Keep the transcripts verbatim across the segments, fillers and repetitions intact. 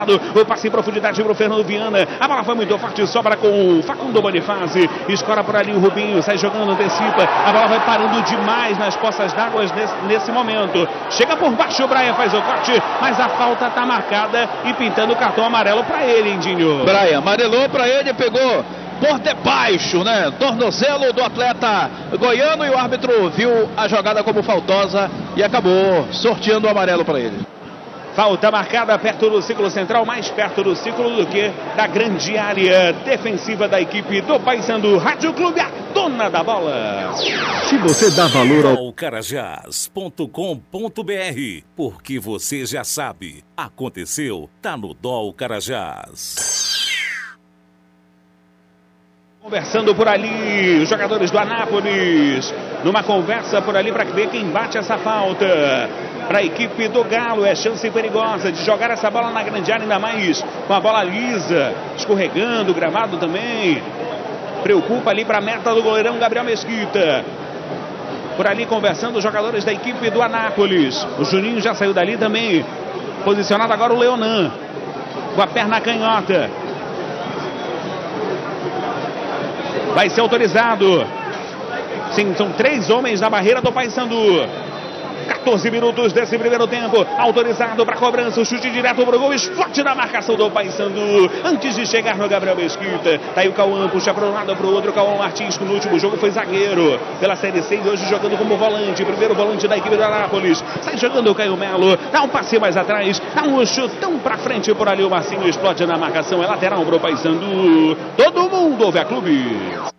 O passe em profundidade para o Fernando Viana. A bola foi muito forte, sobra com o Facundo Bonifácio. Escora por ali o Rubinho, sai jogando, antecipa. A bola vai parando demais nas poças d'água nesse, nesse momento. Chega por baixo, o Braia faz o corte, mas a falta está marcada e pintando o cartão amarelo para ele, Indinho. Braia amarelou para ele, pegou por debaixo, né? Tornozelo do atleta goiano, e o árbitro viu a jogada como faltosa e acabou sorteando o amarelo para ele. Falta marcada perto do círculo central, mais perto do círculo do que da grande área defensiva da equipe do Paysandu. Rádio Clube, a dona da bola. Se você dá valor ao dol carajás ponto com ponto br, porque você já sabe, aconteceu, tá no Dol Carajás. Conversando por ali, os jogadores do Anápolis, numa conversa por ali para ver quem bate essa falta. Para a equipe do Galo, é chance perigosa de jogar essa bola na grande área, ainda mais com a bola lisa, escorregando, gramado também. Preocupa ali para a meta do goleirão Gabriel Mesquita. Por ali conversando os jogadores da equipe do Anápolis. O Juninho já saiu dali também. Posicionado agora o Leonan, com a perna canhota. Vai ser autorizado. Sim, são três homens na barreira do Paysandu. quatorze minutos desse primeiro tempo. Autorizado para cobrança. O chute direto para o gol. Explode na marcação do Paysandu. Antes de chegar no Gabriel Mesquita. Tá aí o Cauã. Puxa para um lado para o outro. Cauã Martins, que no último jogo foi zagueiro pela Série C. E hoje jogando como volante. Primeiro volante da equipe do Anápolis. Sai jogando o Caio Melo. Dá um passe mais atrás. Dá um chutão para frente por ali. O Marcinho explode na marcação. É lateral para o Paysandu. Todo mundo ouve a Clube.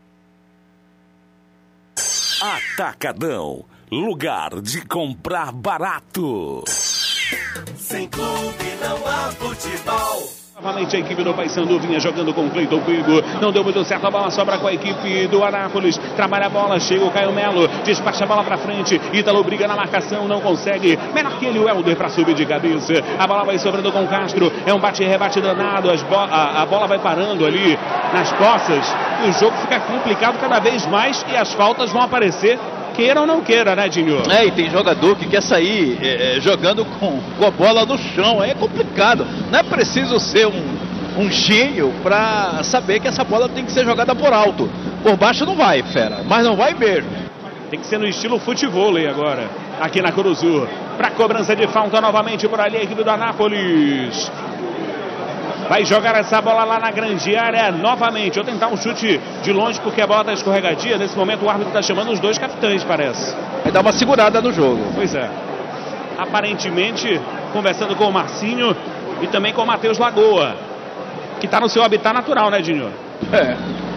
Atacadão, lugar de comprar barato. Sem clube não há futebol. Novamente a equipe do Paysandu vinha jogando com o Cleiton Pigo. Não deu muito certo, a bola sobra com a equipe do Anápolis. Trabalha a bola, chega o Caio Melo. Despacha a bola pra frente. Ítalo briga na marcação, não consegue. Menor que ele, o Helder pra subir de cabeça. A bola vai sobrando com o Castro. É um bate e rebate danado. As bo a, a bola vai parando ali nas poças. E o jogo fica complicado cada vez mais. E as faltas vão aparecer. Queira ou não queira, né, Dinho? É, e tem jogador que quer sair é, jogando com, com a bola no chão. É complicado. Não é preciso ser um, um gênio para saber que essa bola tem que ser jogada por alto. Por baixo não vai, fera. Mas não vai mesmo. Tem que ser no estilo futevôlei agora, aqui na Curuzu. Para cobrança de falta novamente por ali a equipe do Anápolis. Vai jogar essa bola lá na grande área novamente. Vou tentar um chute de longe porque a bola está escorregadia. Nesse momento o árbitro está chamando os dois capitães, parece. Vai dar uma segurada no jogo. Pois é. Aparentemente, conversando com o Marcinho e também com o Matheus Lagoa, que está no seu habitat natural, né, Dinho? É.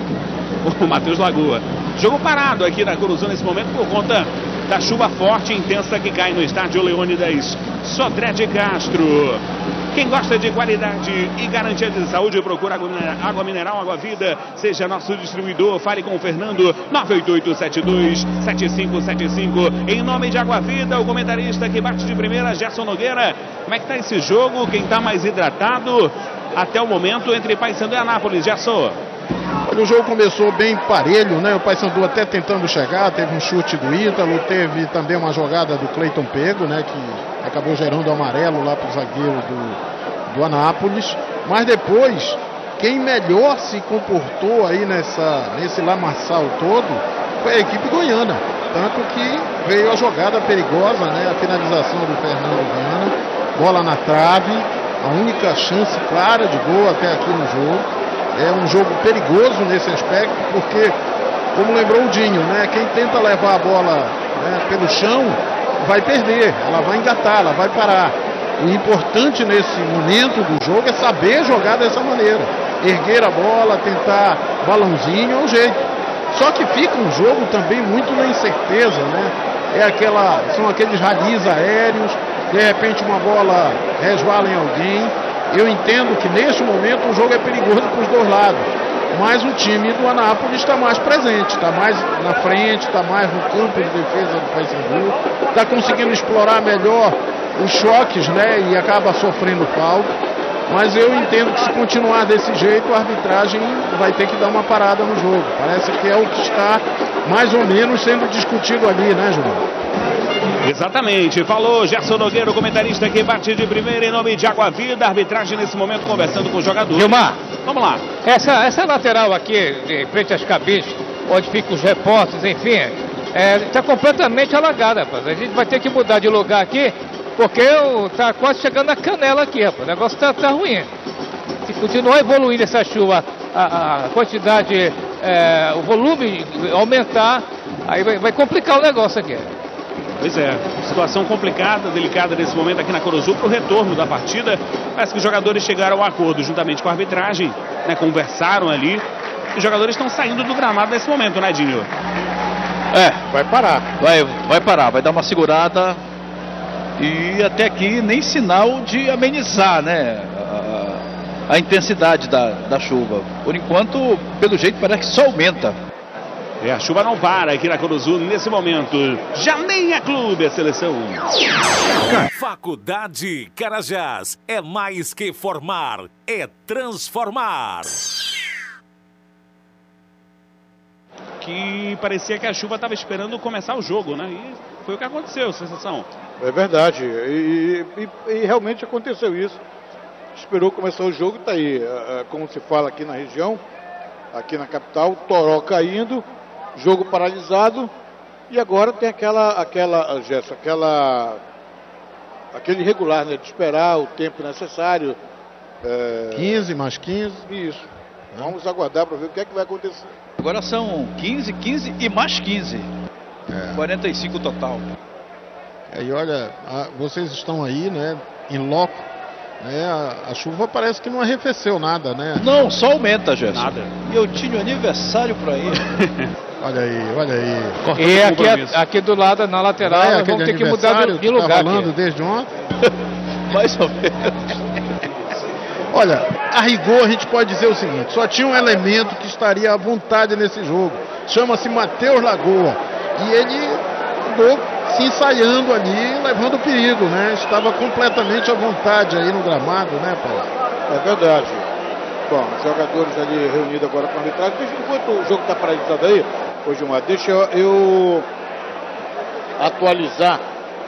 O Matheus Lagoa. Jogo parado aqui na Curuzu nesse momento por conta da chuva forte e intensa que cai no estádio Leônidas Sodré de Castro. Quem gosta de qualidade e garantia de saúde, procura água mineral, água vida. Seja nosso distribuidor, fale com o Fernando, nove oito oito sete dois sete cinco sete cinco. Em nome de Água Vida, o comentarista que bate de primeira, Gerson Nogueira. Como é que tá esse jogo? Quem tá mais hidratado até o momento entre Paysandu e Anápolis, Gerson? O jogo começou bem parelho, né? O Paysandu até tentando chegar, teve um chute do Ítalo, teve também uma jogada do Cleiton Pego, né? Que acabou gerando amarelo lá para o zagueiro do, do Anápolis. Mas depois, quem melhor se comportou aí nessa, nesse lamaçal todo foi a equipe goiana. Tanto que veio a jogada perigosa, né? A finalização do Fernando Viana, bola na trave, a única chance clara de gol até aqui no jogo. É um jogo perigoso nesse aspecto, porque, como lembrou o Dinho, né, quem tenta levar a bola, né, pelo chão vai perder, ela vai engatar, ela vai parar. O importante nesse momento do jogo é saber jogar dessa maneira. Erguer a bola, tentar balãozinho é um jeito. Só que fica um jogo também muito na incerteza, né? É aquela, são aqueles ralis aéreos, de repente uma bola resvala em alguém. Eu entendo que neste momento o jogo é perigoso para os dois lados, mas o time do Anápolis está mais presente, está mais na frente, está mais no campo de defesa do Paysandu, está conseguindo explorar melhor os choques, né, e acaba sofrendo falta. Mas eu entendo que se continuar desse jeito, a arbitragem vai ter que dar uma parada no jogo. Parece que é o que está mais ou menos sendo discutido ali, né, João? Exatamente, falou Gerson Nogueira, o comentarista que bate de primeira em nome de Água Vida. Arbitragem nesse momento conversando com o jogador. Gilmar, vamos lá. Essa, essa lateral aqui, de frente às cabines, onde ficam os repórteres, enfim, está é, completamente alagada, rapaz. A gente vai ter que mudar de lugar aqui, porque está quase chegando a canela aqui, rapaz. O negócio está tá ruim. Se continuar evoluindo essa chuva, a, a quantidade, é, o volume aumentar, aí vai, vai complicar o negócio aqui. Pois é, situação complicada, delicada nesse momento aqui na Curuzu para o retorno da partida. Parece que os jogadores chegaram a acordo juntamente com a arbitragem, né, conversaram ali. Os jogadores estão saindo do gramado nesse momento, né, Dinho? É, vai parar. Vai, vai parar, vai dar uma segurada. E até aqui nem sinal de amenizar, né, a, a intensidade da, da chuva. Por enquanto, pelo jeito, parece que só aumenta. É, a chuva não para aqui na Curuzu nesse momento. Janeia Clube, a seleção. Faculdade Carajás é mais que formar, é transformar. Que parecia que a chuva estava esperando começar o jogo, né? E foi o que aconteceu, sensação. É verdade, e, e, e realmente aconteceu isso. Esperou começar o jogo e está aí, como se fala aqui na região, aqui na capital, toró caindo, jogo paralisado, e agora tem aquela, aquela, Gerson, aquela, aquele regular, né, de esperar o tempo necessário. É... quinze mais quinze. Isso. Vamos aguardar para ver o que é que vai acontecer. Agora são quinze, quinze e mais quinze. É. quarenta e cinco total. E olha, a, vocês estão aí, né, em loco, né, a, a chuva parece que não arrefeceu nada, né? Não, só aumenta, Gerson. Nada. E eu tinha um aniversário para ir. Olha aí, olha aí. E aqui, aqui do lado, na lateral, é, vamos ter que mudar de, de que lugar. Tá rolando aqui. desde ontem. Mais ou menos. Olha, a rigor a gente pode dizer o seguinte, só tinha um elemento que estaria à vontade nesse jogo, chama-se Matheus Lagoa, e ele andou se ensaiando ali, levando perigo, né? Estava completamente à vontade aí no gramado, né, Paulo? É verdade. Bom, os jogadores ali reunidos agora com a arbitragem, enquanto o jogo está paralisado aí, ô Gilmar, deixa eu, eu atualizar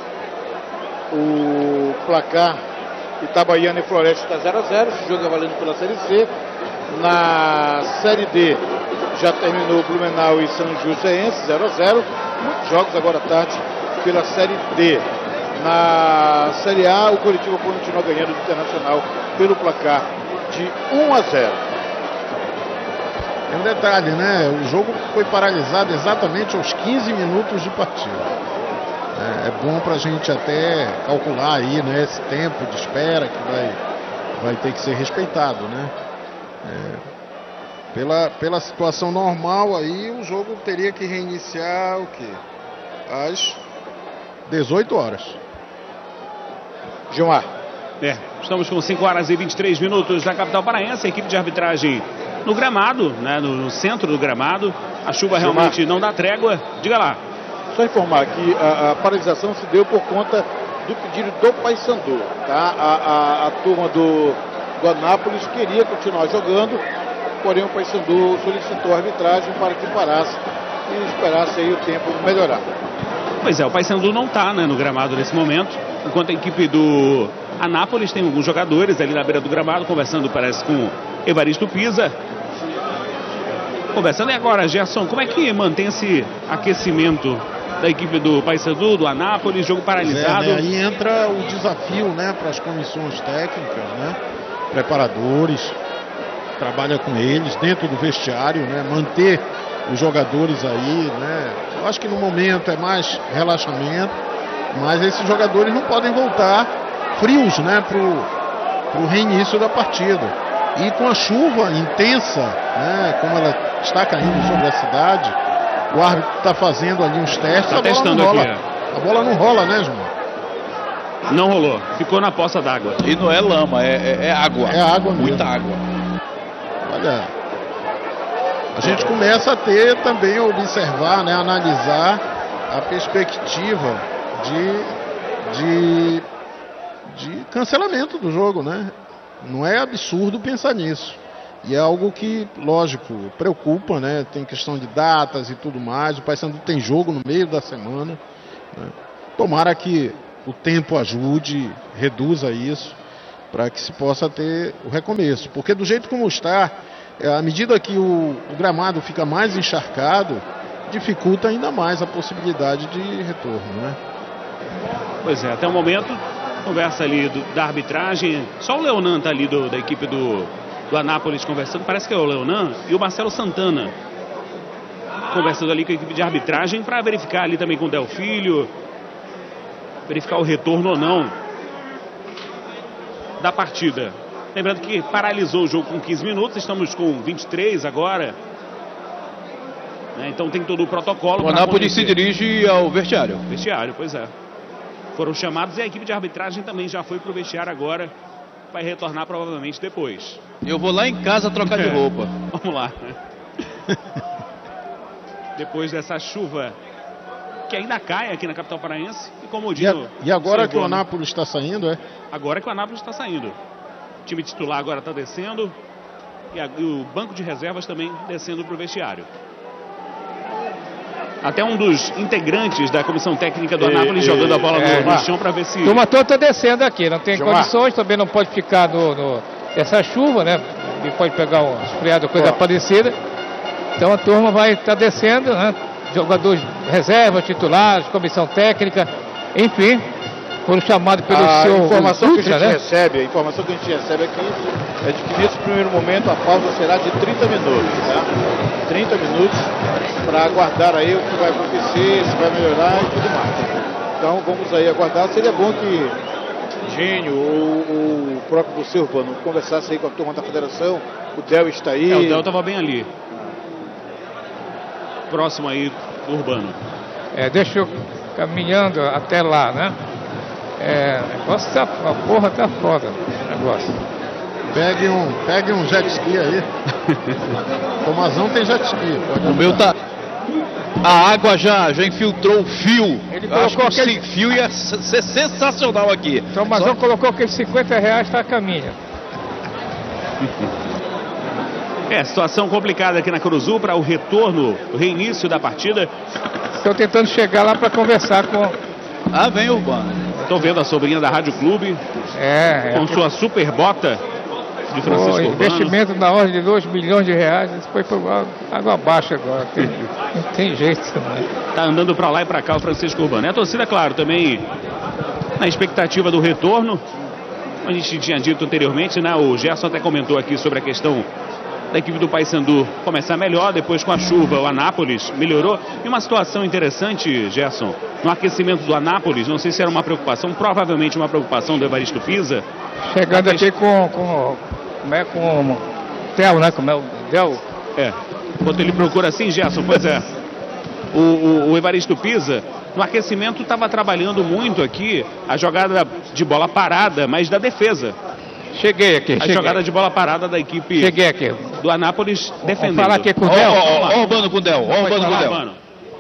o placar. Itabaiana e Floresta está zero a zero, esse jogo é valendo pela Série C. Na Série D já terminou Blumenau e São Joséense, zero a zero. Muitos jogos agora à tarde pela Série D. Na Série A, o Curitiba continua ganhando do Internacional pelo placar de um a zero. Tem um detalhe, né? O jogo foi paralisado exatamente aos quinze minutos de partida. É bom para a gente até calcular aí, né, esse tempo de espera que vai, vai ter que ser respeitado, né? É, pela, pela situação normal aí, o jogo teria que reiniciar o quê? Às dezoito horas. Gilmar. É, estamos com cinco horas e vinte e três minutos na capital paraense, a equipe de arbitragem no gramado, né, no, no centro do gramado. A chuva Gilmar. realmente não dá trégua. Diga lá. Só informar que a, a paralisação se deu por conta do pedido do Paysandu, tá? A, a, a turma do, do Anápolis queria continuar jogando, porém o Paysandu solicitou a arbitragem para que parasse e esperasse aí o tempo melhorar. Pois é, o Paysandu não está, né, no gramado nesse momento, enquanto a equipe do Anápolis tem alguns jogadores ali na beira do gramado, conversando, parece, com Evaristo Pisa. Conversando, e agora, Gerson, como é que mantém esse aquecimento da equipe do Paysandu, do Anápolis, jogo paralisado? É, né? Aí entra o desafio, né, para as comissões técnicas, né, preparadores, trabalha com eles dentro do vestiário, né, manter os jogadores aí, né. Eu acho que no momento é mais relaxamento, mas esses jogadores não podem voltar frios, né, pro, pro reinício da partida. E com a chuva intensa, né, como ela está caindo sobre a cidade, o árbitro está fazendo ali uns testes, tá a bola testando não rola. aqui, A bola não rola, né, João? Não rolou, ficou na poça d'água. E não é lama, é, é, é água. É água mesmo. Muita água. Olha, a gente começa a ter também, a observar, né, analisar a perspectiva de, de, de cancelamento do jogo, né? Não é absurdo pensar nisso. E é algo que, lógico, preocupa, né? Tem questão de datas e tudo mais. O Paysandu tem jogo no meio da semana, né? tomara que o tempo ajude, reduza isso, para que se possa ter o recomeço. Porque do jeito como está, à medida que o, o gramado fica mais encharcado, dificulta ainda mais a possibilidade de retorno, né? Pois é, até o momento, conversa ali do, da arbitragem, só o Leonan tá ali do, da equipe do, do Anápolis conversando, parece que é o Leonan e o Marcelo Santana conversando ali com a equipe de arbitragem para verificar ali também com o Delfílio, verificar o retorno ou não da partida. Lembrando que paralisou o jogo com quinze minutos, estamos com vinte e três agora. Então tem todo o protocolo. O Anápolis se dirige ao vestiário. Vestiário, pois é. Foram chamados e a equipe de arbitragem também já foi pro vestiário agora. Vai retornar provavelmente depois. Eu vou lá em casa trocar de roupa. Vamos lá. Depois dessa chuva que ainda cai aqui na capital paraense. E como o Dino E, a, e agora observou, que o Anápolis está saindo, é? Agora que o Anápolis está saindo. O time titular agora está descendo. E, a, e o banco de reservas também descendo pro vestiário. Até um dos integrantes da comissão técnica do Anápolis e, jogando a bola é, no, no chão para ver se... O Turma toda está descendo aqui, não tem Gilmar. condições, também não pode ficar no, no essa chuva, né? E pode pegar um esfriado, coisa Ó. parecida. Então a turma vai estar tá descendo, né? Jogadores reserva, titulares, comissão técnica, enfim, foram chamados pelo a seu informação Dutra, que a gente né? recebe, a informação que a gente recebe aqui é de que nesse primeiro momento a pausa será de trinta minutos, tá? trinta minutos para aguardar aí o que vai acontecer, se vai melhorar e tudo mais. Então vamos aí aguardar. Seria bom que Gênio ou o próprio você, Urbano, conversasse aí com a turma da federação. O Del está aí. É, o Del estava bem ali. Próximo aí do Urbano. É, deixa eu caminhando até lá, né? É, o negócio tá, a porra tá foda, o negócio. Pegue um, pegue um jet ski aí. Tomazão tem jet ski. O meu tá... A água já, já infiltrou o fio. Ele Eu acho que colocou aquele... esse fio ia ser sensacional aqui. Então o Mazão Só... colocou aqueles cinquenta reais, tá a caminho. É, situação complicada aqui na Cruzul para o retorno, o reinício da partida. Estou tentando chegar lá para conversar com... Ah, vem Urbano. Estou vendo a sobrinha da Rádio Clube. É, com é sua super bota de Francisco Urbano. Investimento na ordem de dois milhões de reais. Isso foi por água abaixo agora. Tem, não tem jeito. Está andando para lá e para cá o Francisco Urbano. E a torcida, claro, também na expectativa do retorno. A gente tinha dito anteriormente, né? O Gerson até comentou aqui sobre a questão da equipe do Paysandu começar melhor, depois com a chuva o Anápolis melhorou. E uma situação interessante, Gerson, no aquecimento do Anápolis, não sei se era uma preocupação, provavelmente uma preocupação do Evaristo Pisa. Chegando aqui com, com, como é, com o Del, né? Como é o Del? É, enquanto ele procura assim, Gerson, pois é. O, o, o Evaristo Pisa, no aquecimento, estava trabalhando muito aqui a jogada de bola parada, mas da defesa. Cheguei aqui. A cheguei. jogada de bola parada da equipe cheguei aqui. do Anápolis defendendo. Vamos falar aqui com o Del. Ó o Urbano com o Del. Ó o Urbano com o Del.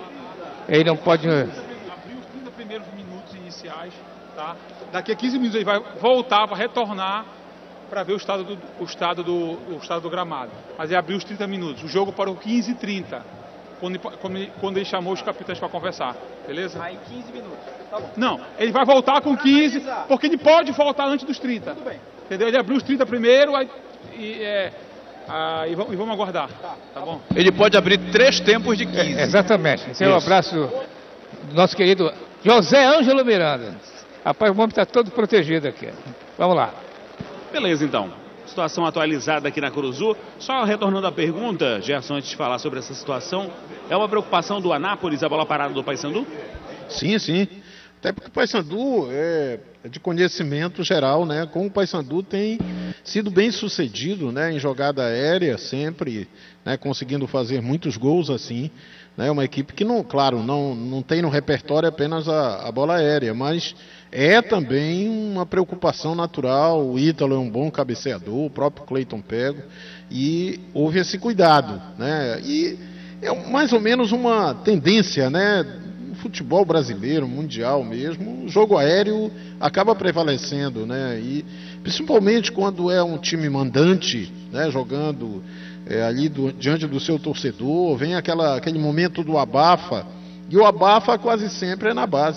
Ele não pode... Abriu os trinta primeiros minutos iniciais, tá? Daqui a quinze minutos ele vai voltar, vai retornar para ver o estado, do, o, estado do, o estado do gramado. Mas ele abriu os trinta minutos. O jogo parou quinze e trinta, quando, quando, quando ele chamou os capitães para conversar. Beleza? Aí quinze minutos. Tá bom. Não, ele vai voltar com quinze, porque ele pode voltar antes dos trinta. Tudo bem. Entendeu? Ele abriu os trinta primeiro, aí, e, é, aí, e vamos aguardar. Tá, tá bom? Ele pode abrir três tempos de quinze. É, exatamente. Esse é o abraço do nosso querido José Ângelo Miranda. Rapaz, o homem está todo protegido aqui. Vamos lá. Beleza, então. Situação atualizada aqui na Cruzul. Só retornando à pergunta, Gerson, antes de falar sobre essa situação, é uma preocupação do Anápolis a bola parada do Paysandu? Sim, sim. Até porque o Paysandu é de conhecimento geral, né? Como o Paysandu tem sido bem sucedido, né? Em jogada aérea, sempre, né? Conseguindo fazer muitos gols assim, né? Uma equipe que, não, claro, não, não tem no repertório apenas a, a bola aérea, mas é também uma preocupação natural. O Ítalo é um bom cabeceador, o próprio Cleiton Pego, e houve esse cuidado, né? E é mais ou menos uma tendência, né? Futebol brasileiro, mundial mesmo, o jogo aéreo acaba prevalecendo, né? E principalmente quando é um time mandante, né? Jogando é, ali do, diante do seu torcedor, vem aquela, aquele momento do abafa, e o abafa quase sempre é na base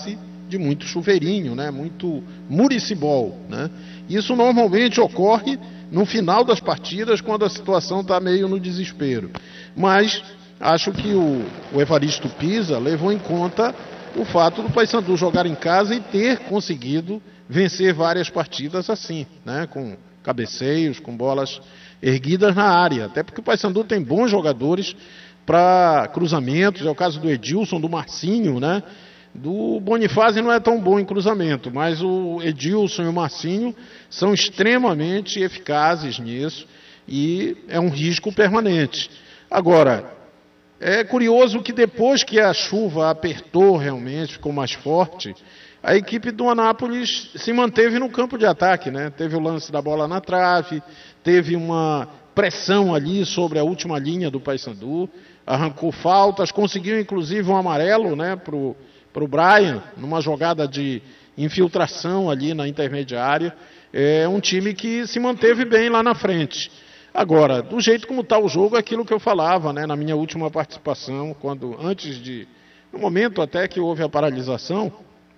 de muito chuveirinho, né? Muito muricibol, né? Isso normalmente ocorre no final das partidas, quando a situação está meio no desespero. Mas acho que o, o Evaristo Pisa levou em conta o fato do Paysandu jogar em casa e ter conseguido vencer várias partidas assim, né? Com cabeceios, com bolas erguidas na área. Até porque o Paysandu tem bons jogadores para cruzamentos, é o caso do Edilson, do Marcinho, né? Do Bonifácio não é tão bom em cruzamento, mas o Edilson e o Marcinho são extremamente eficazes nisso e é um risco permanente. Agora, é curioso que depois que a chuva apertou realmente, ficou mais forte, a equipe do Anápolis se manteve no campo de ataque, né? Teve o lance da bola na trave, teve uma pressão ali sobre a última linha do Paysandu, arrancou faltas, conseguiu inclusive um amarelo, né, pro para o Brian, numa jogada de infiltração ali na intermediária. É um time que se manteve bem lá na frente. Agora, do jeito como está o jogo, é aquilo que eu falava, né, na minha última participação, quando antes de, no momento até que houve a paralisação,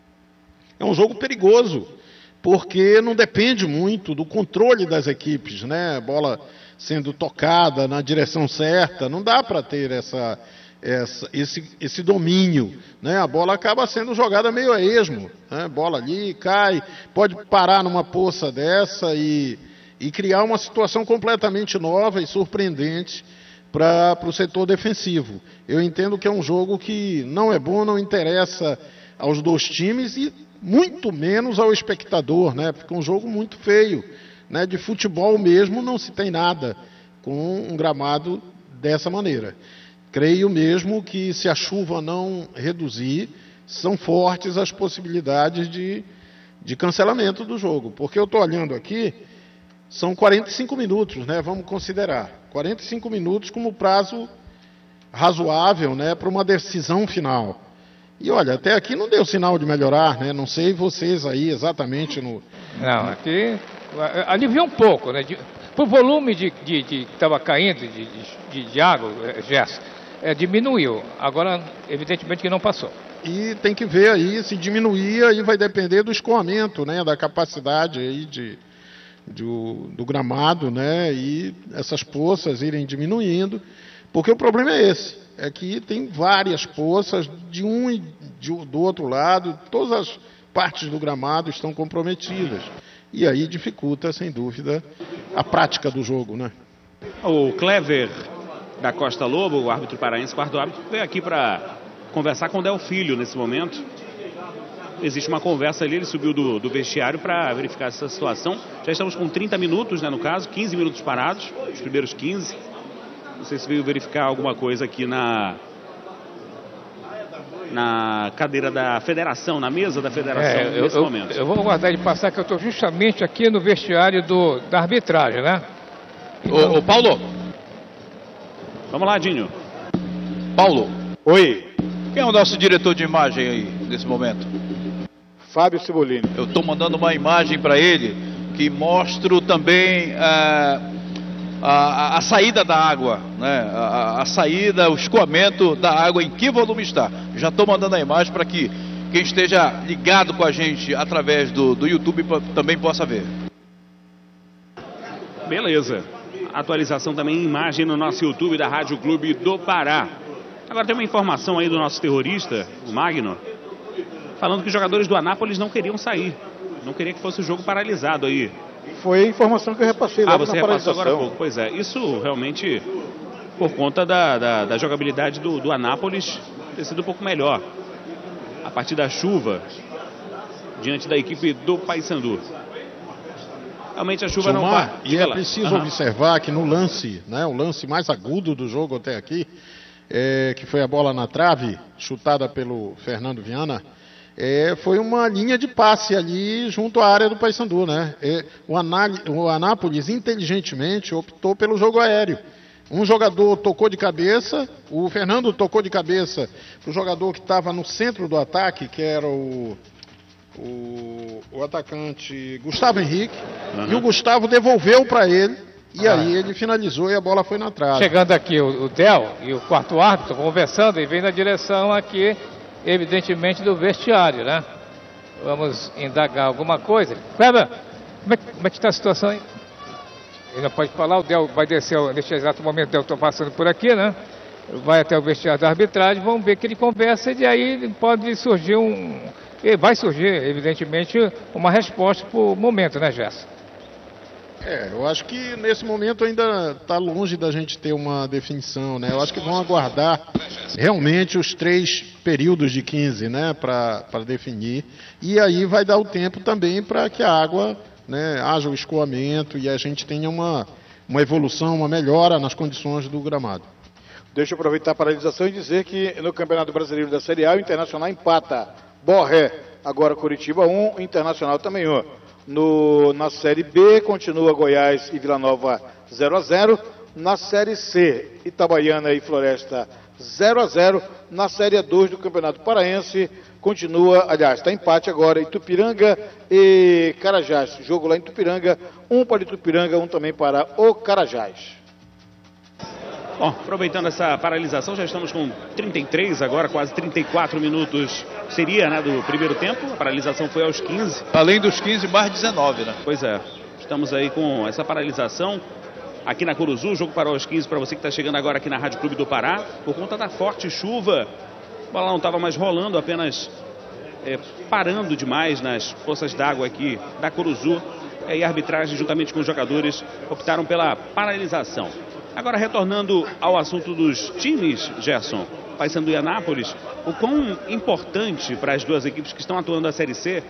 é um jogo perigoso, porque não depende muito do controle das equipes, né, bola sendo tocada na direção certa, não dá para ter essa... Essa, esse, esse domínio, né? A bola acaba sendo jogada meio a esmo, né? Bola ali, cai, pode parar numa poça dessa e, e criar uma situação completamente nova e surpreendente para o setor defensivo. Eu entendo que é um jogo que não é bom, não interessa aos dois times e muito menos ao espectador, né? Porque é um jogo muito feio, né? De futebol mesmo não se tem nada com um gramado dessa maneira. Creio mesmo que se a chuva não reduzir, são fortes as possibilidades de, de cancelamento do jogo. Porque eu estou olhando aqui, são quarenta e cinco minutos, né? Vamos considerar. quarenta e cinco minutos como prazo razoável, né, para uma decisão final. E olha, até aqui não deu sinal de melhorar, né? Não sei vocês aí exatamente no... Não, aqui aliviou um pouco, né? De, por volume de, de, de que estava caindo de, de, de água, Gerson, é, diminuiu. Agora, evidentemente que não passou. E tem que ver aí, se diminuir, aí vai depender do escoamento, né? Da capacidade aí de, de, do gramado, né? E essas poças irem diminuindo. Porque o problema é esse, é que tem várias poças de um e de, do outro lado, todas as partes do gramado estão comprometidas. E aí dificulta, sem dúvida, a prática do jogo, né? O Clever da Costa Lobo, o árbitro paraense, quarto árbitro, veio aqui para conversar com o Del Filho nesse momento. Existe uma conversa ali, ele subiu do, do vestiário para verificar essa situação. Já estamos com trinta minutos, né, no caso, quinze minutos parados, os primeiros quinze. Não sei se veio verificar alguma coisa aqui na, na cadeira da federação, na mesa da federação, é, nesse eu, momento. Eu, eu vou aguardar ele passar, que eu estou justamente aqui no vestiário do, da arbitragem, né? Então... Ô, ô, Paulo. Vamos lá, Dinho. Paulo. Oi. Quem é o nosso diretor de imagem aí, nesse momento? Fábio Cibolini. Eu estou mandando uma imagem para ele que mostra também... Uh... A, a, a saída da água, né? a, a saída, o escoamento da água, em que volume está. Já estou mandando a imagem para que quem esteja ligado com a gente através do, do YouTube também possa ver. Beleza. Atualização também em imagem no nosso YouTube da Rádio Clube do Pará. Agora tem uma informação aí do nosso terrorista, o Magno, falando que os jogadores do Anápolis não queriam sair. Não queria que fosse o jogo paralisado aí. Foi a informação que eu repassei lá ah, você na repassou agora há pouco. Pois é, isso realmente por conta da, da, da jogabilidade do, do Anápolis ter sido um pouco melhor. A partir da chuva, diante da equipe do Paysandu. Realmente a chuva Gilmar, não vai. E é preciso uhum. observar que no lance, né, o lance mais agudo do jogo até aqui, é, que foi a bola na trave, chutada pelo Fernando Viana, É, foi uma linha de passe ali junto à área do Paysandu, né? É, o, Aná, o Anápolis inteligentemente optou pelo jogo aéreo. Um jogador tocou de cabeça, o Fernando tocou de cabeça para o jogador que estava no centro do ataque, que era o, o, o atacante Gustavo Henrique, uhum. e o Gustavo devolveu para ele, e ah. aí ele finalizou e a bola foi na trave. Chegando aqui o, o Del e o quarto árbitro conversando e vem na direção aqui, evidentemente, do vestiário, né? Vamos indagar alguma coisa. Kleber, como é, como é que está a situação aí? Ele não pode falar, o Del vai descer, neste exato momento o Del está passando por aqui, né? Vai até o vestiário da arbitragem, vamos ver que ele conversa e aí pode surgir um... Vai surgir, evidentemente, uma resposta para o momento, né, Gerson? É, eu acho que nesse momento ainda está longe da gente ter uma definição, né? Eu acho que vão aguardar realmente os três períodos de quinze, né, para definir. E aí vai dar o tempo também para que a água, né, haja o escoamento e a gente tenha uma, uma evolução, uma melhora nas condições do gramado. Deixa eu aproveitar a paralisação e dizer que no Campeonato Brasileiro da Série A, o Internacional empata Borré, agora Curitiba um, Internacional também um. No, na Série B, continua Goiás e Vila Nova zero a zero. Na Série C, Itabaiana e Floresta zero a zero. Na Série dois do Campeonato Paraense, continua, aliás, está empate agora, Itupiranga e Carajás. Jogo lá em Itupiranga, um para Itupiranga, um também para o Carajás. Bom, aproveitando essa paralisação, já estamos com trinta e três agora, quase trinta e quatro minutos seria, né, do primeiro tempo. A paralisação foi aos quinze. Além dos quinze, mais dezenove, né? Pois é, estamos aí com essa paralisação aqui na Curuzu. O jogo parou aos quinze para você que está chegando agora aqui na Rádio Clube do Pará. Por conta da forte chuva, a bola não estava mais rolando, apenas é, parando demais nas poças d'água aqui da Curuzu. E aí a arbitragem, juntamente com os jogadores, optaram pela paralisação. Agora, retornando ao assunto dos times, Gerson, Paysandu e Anápolis, o quão importante para as duas equipes que estão atuando na Série C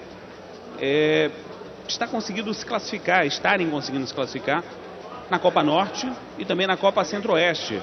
é estar conseguindo se classificar, estarem conseguindo se classificar na Copa Norte e também na Copa Centro-Oeste.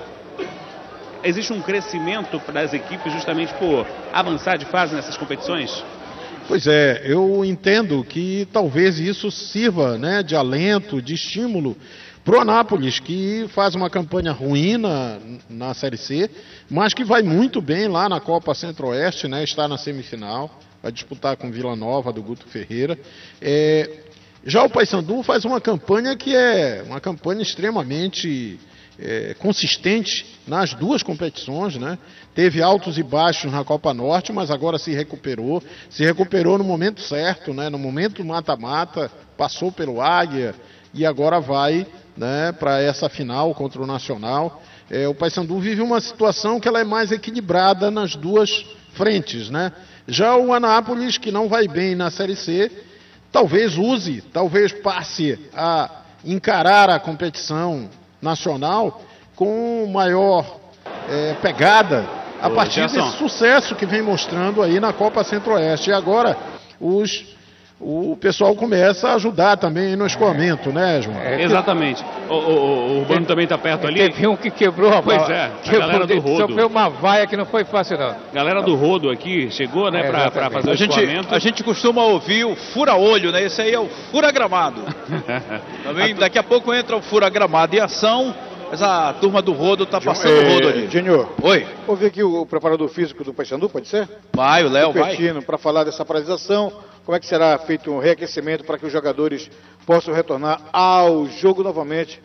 Existe um crescimento das equipes justamente por avançar de fase nessas competições? Pois é, eu entendo que talvez isso sirva, né, de alento, de estímulo para o Anápolis, que faz uma campanha ruim na, na Série C, mas que vai muito bem lá na Copa Centro-Oeste, né, está na semifinal, vai disputar com Vila Nova, do Guto Ferreira. É, já o Paysandu faz uma campanha que é uma campanha extremamente é, consistente nas duas competições, né? Teve altos e baixos na Copa Norte, mas agora se recuperou, se recuperou no momento certo, né? No momento mata-mata, passou pelo Águia e agora vai, né, para essa final contra o Nacional. É, o Paysandu vive uma situação que ela é mais equilibrada nas duas frentes, né? Já o Anápolis, que não vai bem na Série C, talvez use, talvez passe a encarar a competição nacional com maior é, pegada a Ô, partir Gerson. desse sucesso que vem mostrando aí na Copa Centro-Oeste. E agora os, o pessoal começa a ajudar também no escoamento, né, João? É, exatamente. O, o, o Urbano também está perto ali. Teve um que quebrou a Pois é, a quebrou, galera do rodo. Sofreu uma vaia que não foi fácil, não. Galera do rodo aqui chegou, né, é, para fazer o a gente, escoamento. a gente costuma ouvir o fura-olho, né? Esse aí é o fura-gramado. Também, daqui a pouco entra o fura-gramado em ação. Mas a turma do rodo está passando o rodo ali. Júnior, oi. Ouvi aqui o preparador físico do Paysandu, pode ser? Vai, o Léo vai. Para falar dessa paralisação, como é que será feito um reaquecimento para que os jogadores possam retornar ao jogo novamente,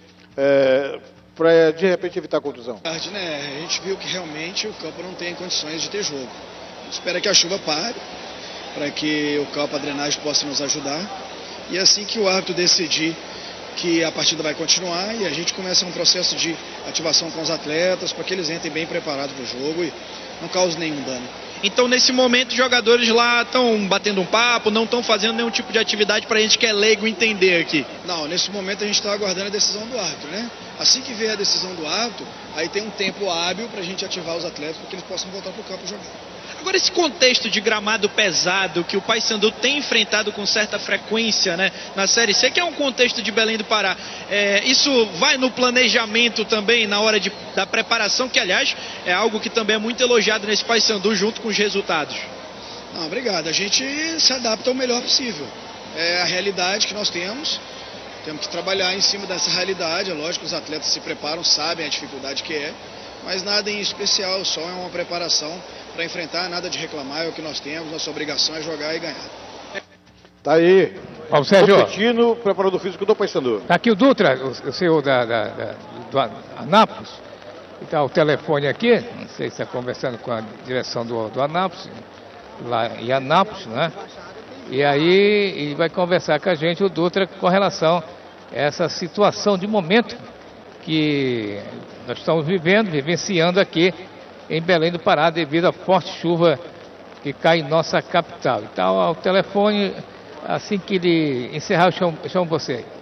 é, para de repente evitar a contusão? Né? A gente viu que realmente o campo não tem condições de ter jogo. A gente espera que a chuva pare, para que o campo, a drenagem possa nos ajudar. E assim que o árbitro decidir que a partida vai continuar e a gente começa um processo de ativação com os atletas para que eles entrem bem preparados para o jogo e não causem nenhum dano. Então, nesse momento, os jogadores lá estão batendo um papo, não estão fazendo nenhum tipo de atividade para a gente que é leigo entender aqui? Não, nesse momento a gente está aguardando a decisão do árbitro, né? Assim que vier a decisão do árbitro, aí tem um tempo hábil para a gente ativar os atletas para que eles possam voltar para o campo jogar. Agora, esse contexto de gramado pesado que o Paysandu tem enfrentado com certa frequência, né, na Série C, que é um contexto de Belém do Pará, é, isso vai no planejamento também, na hora de, da preparação, que aliás é algo que também é muito elogiado nesse Paysandu junto com os resultados? Não, obrigado. A gente se adapta o melhor possível. É a realidade que nós temos. Temos que trabalhar em cima dessa realidade. É lógico que os atletas se preparam, sabem a dificuldade que é, mas nada em especial, só é uma preparação para enfrentar, nada de reclamar, é o que nós temos, nossa obrigação é jogar e ganhar. Tá aí. Paulo Sérgio. Competino, preparador físico do Paysandu. Tá aqui o Dutra, o, o senhor da, da, da, do Anápolis. Está o telefone aqui, não sei se está conversando com a direção do, do Anápolis, lá em Anápolis, né? E aí ele vai conversar com a gente, o Dutra, com relação a essa situação de momento que nós estamos vivendo, vivenciando aqui em Belém do Pará, devido à forte chuva que cai em nossa capital. Então, ao telefone, assim que ele encerrar, eu chamo, eu chamo você aí.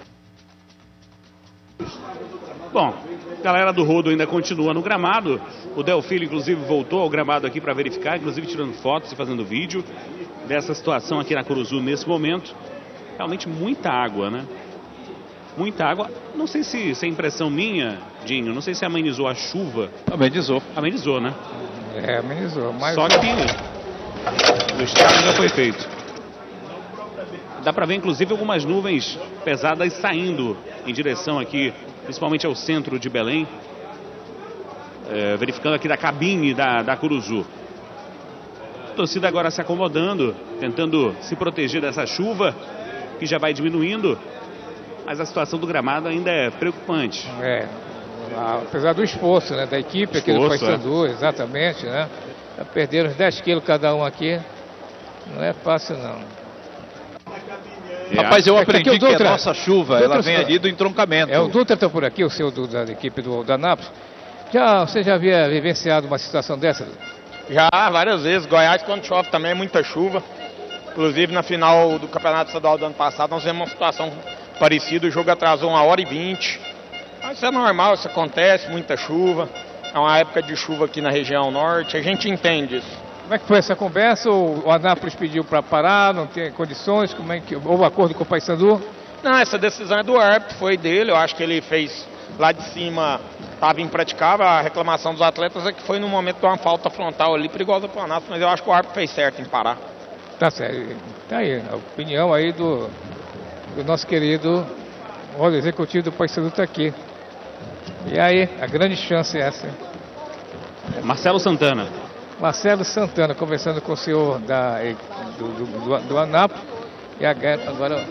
Bom, a galera do rodo ainda continua no gramado. O Delfino, inclusive, voltou ao gramado aqui para verificar, inclusive tirando fotos e fazendo vídeo dessa situação aqui na Curuzu nesse momento. Realmente muita água, né? Muita água. Não sei se, se é impressão minha, Dinho, não sei se amenizou a chuva. Amenizou. Amenizou, né? É, amenizou. Mas... Só que o estrago já foi feito. Dá para ver, inclusive, algumas nuvens pesadas saindo em direção aqui, principalmente ao centro de Belém. É, verificando aqui da cabine da, da Curuzu. A torcida agora se acomodando, tentando se proteger dessa chuva, que já vai diminuindo. Mas a situação do gramado ainda é preocupante. É, apesar do esforço, né, da equipe aqui do Paysandu, é. exatamente, né? Perderam dez quilos cada um aqui. Não é fácil, não. É. Rapaz, eu aprendi que, que a nossa chuva, Dutra, ela vem ali do entroncamento. É, o Dutra está por aqui, o seu do, da equipe do, da Nápoles. Já, você já havia vivenciado uma situação dessa? Já, várias vezes. Goiás, quando chove, também é muita chuva. Inclusive, na final do Campeonato Estadual do ano passado, nós vimos uma situação parecida. O jogo atrasou uma hora e vinte. Mas isso é normal, isso acontece, muita chuva. É uma época de chuva aqui na região norte, a gente entende isso. Como é que foi essa conversa? O Anápolis pediu para parar, não tem condições? Como é que houve acordo com o Paysandu? Não, essa decisão é do árbitro, foi dele. Eu acho que ele fez lá de cima, estava impraticável. A reclamação dos atletas é que foi no momento de uma falta frontal ali, perigosa para o Anápolis, mas eu acho que o árbitro fez certo em parar. Tá certo. Tá aí, a opinião aí do, do nosso querido o executivo do Paysandu está aqui. E aí, a grande chance é essa. Marcelo Santana. Marcelo Santana, conversando com o senhor da, do, do, do, do Anápolis. E agora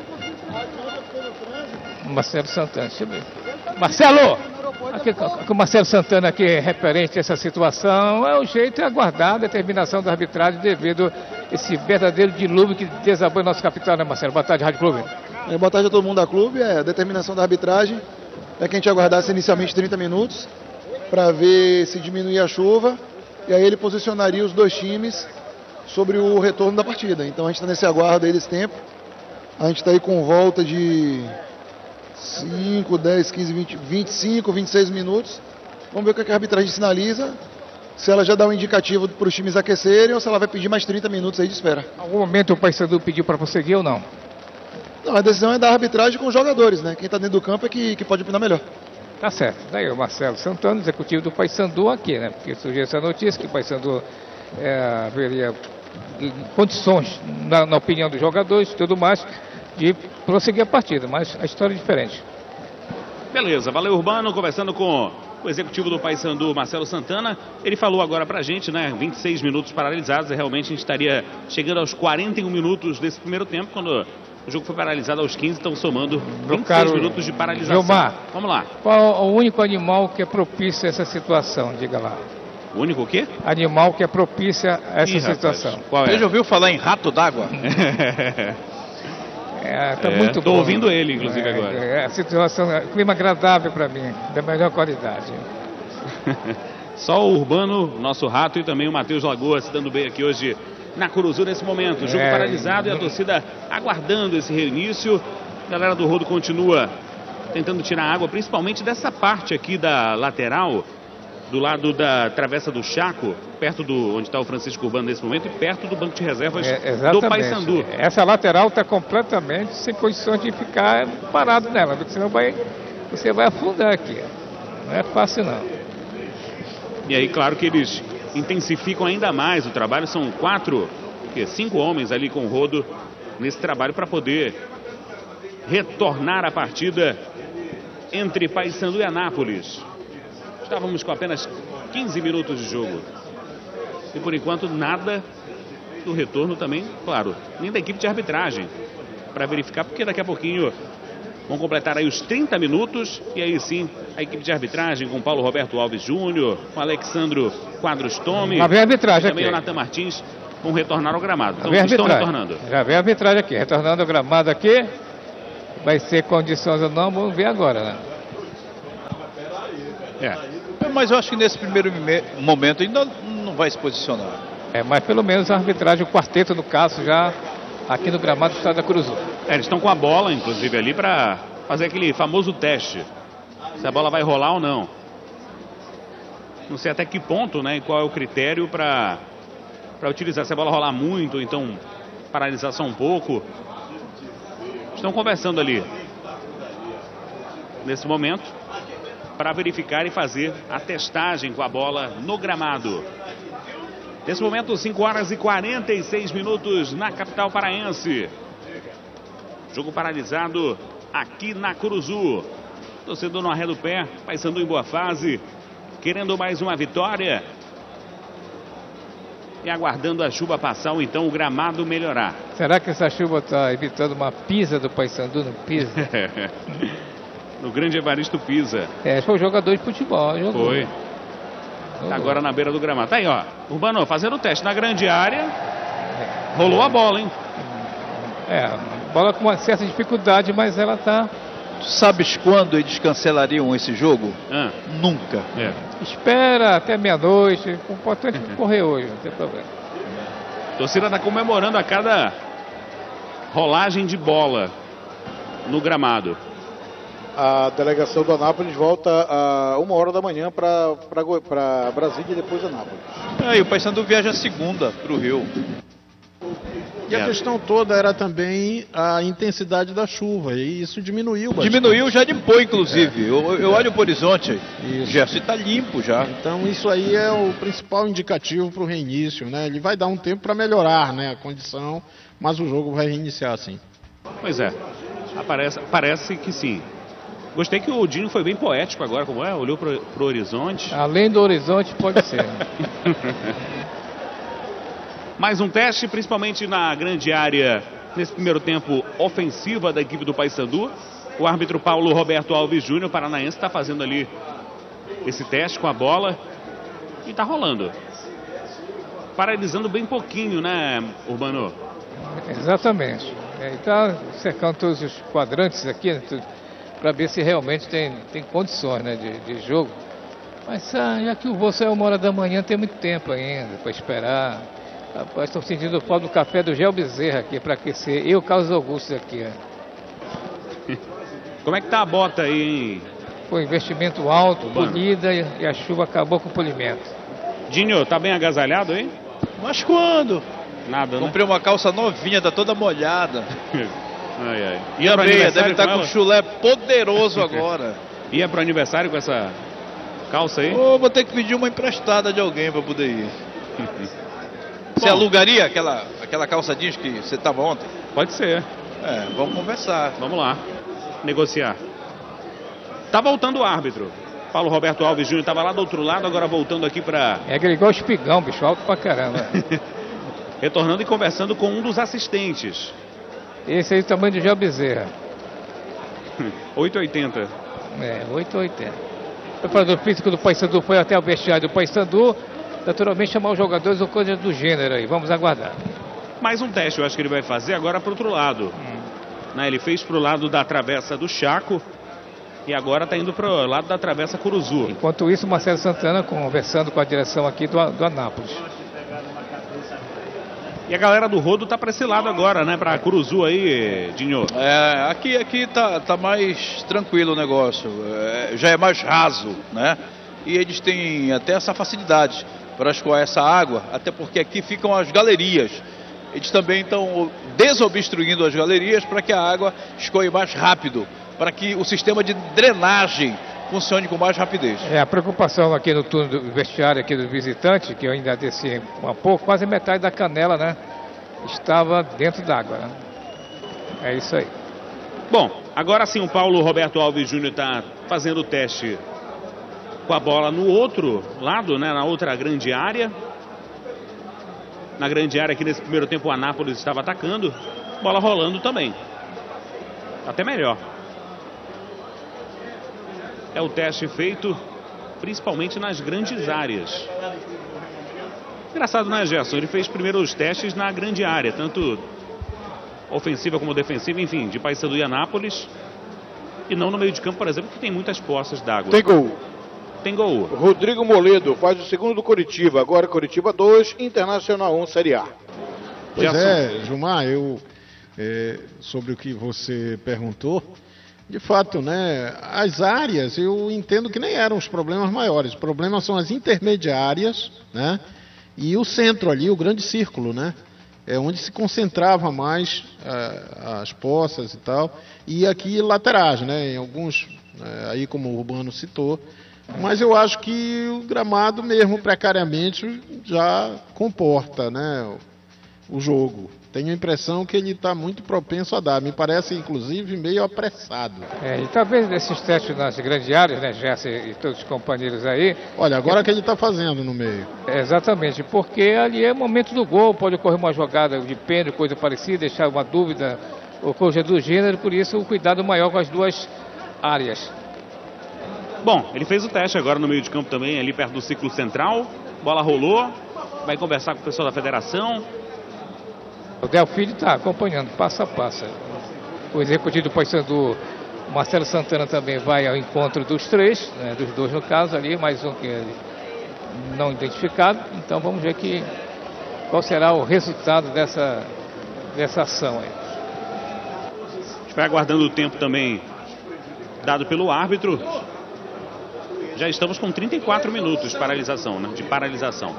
Marcelo Santana. Deixa eu ver. Marcelo! Aqui, com o Marcelo Santana aqui, referente a essa situação, é o jeito é aguardar a determinação da arbitragem devido a esse verdadeiro dilúvio que desabou em nossa capital, né, Marcelo? Boa tarde, Rádio Clube. É, boa tarde a todo mundo da Clube. É, a determinação da arbitragem é que a gente aguardasse inicialmente trinta minutos para ver se diminuir a chuva. E aí ele posicionaria os dois times sobre o retorno da partida. Então a gente está nesse aguardo aí desse tempo. A gente está aí com volta de cinco, dez, quinze, vinte, vinte e cinco, vinte e seis minutos. Vamos ver o que a arbitragem sinaliza. Se ela já dá um indicativo para os times aquecerem ou se ela vai pedir mais trinta minutos aí de espera. Em algum momento o Paysandu pediu para prosseguir ou não? Não, a decisão é da arbitragem com os jogadores, né? Quem está dentro do campo é que, que pode opinar melhor. Tá certo. Daí o Marcelo Santana, executivo do Paysandu aqui, né? Porque surgiu essa notícia que o Paysandu é, haveria condições, na, na opinião dos jogadores e tudo mais, de prosseguir a partida, mas a história é diferente. Beleza, valeu Urbano, conversando com o executivo do Paysandu, Marcelo Santana. Ele falou agora pra gente, né? vinte e seis minutos paralisados, e realmente a gente estaria chegando aos quarenta e um minutos desse primeiro tempo, quando o jogo foi paralisado aos quinze, estão somando vinte e seis minutos de paralisação. Gilmar, vamos lá. Qual o único animal que é propício a essa situação? Diga lá. O único o quê? Animal que é propício a essa Ih, situação. Rapaz, qual é? Você já ouviu falar em rato d'água? É, tá é, muito tô bom. ouvindo ele, inclusive, é, agora. É, a situação, é, clima agradável para mim, da melhor qualidade. Só o Urbano, nosso rato, e também o Matheus Lagoa se dando bem aqui hoje na Curuzu nesse momento. O jogo É, paralisado e a torcida aguardando esse reinício. A galera do rodo continua tentando tirar água, principalmente dessa parte aqui da lateral, do lado da Travessa do Chaco, perto do onde está o Francisco Urbano nesse momento e perto do banco de reservas é, do Paysandu. Essa lateral está completamente sem condições de ficar parado nela, porque senão vai, você vai afundar aqui. Não é fácil não. E aí, claro que eles intensificam ainda mais o trabalho. São quatro, que, cinco homens ali com o rodo nesse trabalho para poder retornar a partida entre Paysandu e Anápolis. Estávamos com apenas quinze minutos de jogo. E por enquanto nada do retorno também, claro, nem da equipe de arbitragem. Para verificar, porque daqui a pouquinho vão completar aí os trinta minutos. E aí sim, a equipe de arbitragem com Paulo Roberto Alves Júnior, com Alexandro Quadros Tome. Lá vem a arbitragem também aqui. o Natan Martins vão retornar ao gramado. Então, vem estão arbitragem. retornando. Já vem a arbitragem aqui, retornando ao gramado aqui. Vai ser condições ou não, vamos ver agora, né? É. Mas eu acho que nesse primeiro momento ainda não vai se posicionar. É, mas pelo menos a arbitragem, o quarteto no caso, já aqui no gramado do Estado da Cruz. É, eles estão com a bola, inclusive, ali para fazer aquele famoso teste. Se a bola vai rolar ou não. Não sei até que ponto, né? E qual é o critério para para utilizar. Se a bola rolar muito, então paralisar só um pouco. Estão conversando ali nesse momento para verificar e fazer a testagem com a bola no gramado. Nesse momento, cinco horas e quarenta e seis minutos na capital paraense. Jogo paralisado aqui na Curuzu. Torcedor no arré do pé, Paysandu em boa fase, querendo mais uma vitória. E aguardando a chuva passar ou então o gramado melhorar. Será que essa chuva está evitando uma pisa do Paysandu no Pisa? No grande Evaristo Pisa. É, foi um jogador de futebol. Jogou. Foi. Tá agora na beira do gramado. Tá aí, ó. Urbano fazendo o teste na grande área. Rolou a bola, hein? É, bola com uma certa dificuldade, mas ela tá... Tu sabes quando eles cancelariam esse jogo? Ah. Nunca. É. Espera até meia-noite. O importante é correr hoje, não tem problema. A torcida tá comemorando a cada rolagem de bola no gramado. A delegação do Anápolis volta a uma hora da manhã para Brasília e depois Anápolis. É, e o Paysandu viaja segunda para o Rio. E a questão toda era também a intensidade da chuva, e isso diminuiu bastante. Diminuiu já depois, inclusive. É. Eu, eu olho para o horizonte, o Gerson está limpo já. Então isso aí é o principal indicativo para o reinício, né? Ele vai dar um tempo para melhorar, né, a condição, mas o jogo vai reiniciar sim. Pois é, aparece, parece que sim. Gostei que o Dinho foi bem poético agora, como é? Olhou para o horizonte. Além do horizonte, pode ser. Mais um teste, principalmente na grande área, nesse primeiro tempo ofensiva da equipe do Paysandu. O árbitro Paulo Roberto Alves Júnior, paranaense, está fazendo ali esse teste com a bola. E está rolando. Paralisando bem pouquinho, né, Urbano? Exatamente. Ele está cercando todos os quadrantes aqui, né, para ver se realmente tem, tem condições, né, de, de jogo. Mas ah, já que o voo saiu uma hora da manhã, tem muito tempo ainda para esperar. Rapaz, estou sentindo falta do café do Gel Bezerra aqui para aquecer. E o Carlos Augusto aqui. Ó. Como é que tá a bota aí, hein? Foi investimento alto, polida e, e a chuva acabou com o polimento. Dinho, tá bem agasalhado aí? Mas quando? Nada, né? Comprei uma calça novinha, tá toda molhada. Ai, ai. E a meia deve estar com um chulé poderoso agora. Ia pro aniversário com essa calça aí? Oh, vou ter que pedir uma emprestada de alguém para poder ir. Você alugaria aquela, aquela calça jeans que você estava ontem? Pode ser. É, vamos conversar. Vamos lá, negociar. Tá voltando o árbitro. Paulo Roberto Alves Júnior estava lá do outro lado, agora voltando aqui para... É aquele igual espigão, bicho, alto pra caramba. Retornando e conversando com um dos assistentes. Esse aí é o tamanho do Gel Bezerra. oito e oitenta. É, oito e oitenta. O preparador físico do Paysandu foi até o vestiário do Paysandu. Naturalmente chamar os jogadores ou coisa do gênero aí. Vamos aguardar. Mais um teste eu acho que ele vai fazer agora para o outro lado. Hum. Né, ele fez para o lado da travessa do Chaco. E agora está indo para o lado da travessa Curuzu. Enquanto isso, Marcelo Santana conversando com a direção aqui do, do Anápolis. E a galera do Rodo tá para esse lado agora, né? Para Curuzu aí, Dinho. É, aqui, aqui tá, tá mais tranquilo o negócio. É, já é mais raso, né? E eles têm até essa facilidade para escoar essa água, até porque aqui ficam as galerias. Eles também estão desobstruindo as galerias para que a água escoe mais rápido, para que o sistema de drenagem funcione com mais rapidez. É, a preocupação aqui no turno do vestiário aqui do visitante, que eu ainda desci um pouco, quase metade da canela, né, estava dentro d'água, né? É isso aí. Bom, agora sim o Paulo Roberto Alves Júnior está fazendo o teste com a bola no outro lado, né, na outra grande área. Na grande área aqui nesse primeiro tempo o Anápolis estava atacando. Bola rolando também. Até melhor. É o teste feito principalmente nas grandes áreas. Engraçado, né, Gerson? Ele fez primeiro os testes na grande área, tanto ofensiva como defensiva, enfim, de Paysandu e Anápolis. E não no meio de campo, por exemplo, que tem muitas poças d'água. Tem gol. Tem gol. Rodrigo Moledo faz o segundo do Coritiba. Agora Coritiba dois, Internacional um, Série A. Pois é, Gilmar, eu, é, sobre o que você perguntou, de fato, né, as áreas eu entendo que nem eram os problemas maiores. Os problemas são as intermediárias, né, e o centro ali, o grande círculo, né, é onde se concentrava mais uh, as poças e tal, e aqui laterais, né, em alguns, uh, aí como o Urbano citou, mas eu acho que o gramado mesmo precariamente já comporta, né, o jogo. Tenho a impressão que ele está muito propenso a dar, me parece inclusive meio apressado. É, e talvez nesses testes nas grandes áreas, né, Jesse e todos os companheiros aí... Olha, agora que ele está fazendo no meio. É, exatamente, porque ali é o momento do gol, pode ocorrer uma jogada de pênalti, coisa parecida, deixar uma dúvida ou coisa do gênero, por isso o cuidado maior com as duas áreas. Bom, ele fez o teste agora no meio de campo também, ali perto do ciclo central, bola rolou, vai conversar com o pessoal da federação. O Delfino está acompanhando, passo a passo. O executivo do Paysandu, Marcelo Santana, também vai ao encontro dos três, né, dos dois no caso ali, mais um que é não identificado. Então vamos ver que, qual será o resultado dessa, dessa ação aí. A gente vai aguardando o tempo também dado pelo árbitro. Já estamos com trinta e quatro minutos de paralisação, né, de paralisação.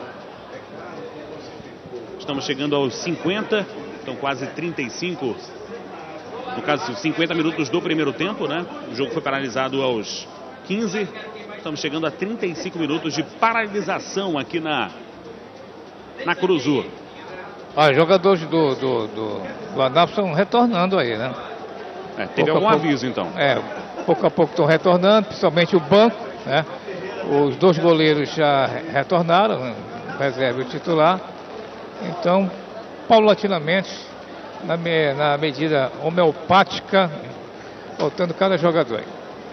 Estamos chegando aos cinquenta, então quase trinta e cinco, no caso cinquenta minutos do primeiro tempo, né? O jogo foi paralisado aos quinze, estamos chegando a trinta e cinco minutos de paralisação aqui na, na Curuzu. Os jogadores do, do, do, do Anápolis estão retornando aí, né? É, teve pouco algum pouco, aviso então? É, pouco a pouco estão retornando, principalmente o banco, né? Os dois goleiros já retornaram, né? Reserva e o titular. Então, paulatinamente, na, me, na medida homeopática, voltando cada jogador.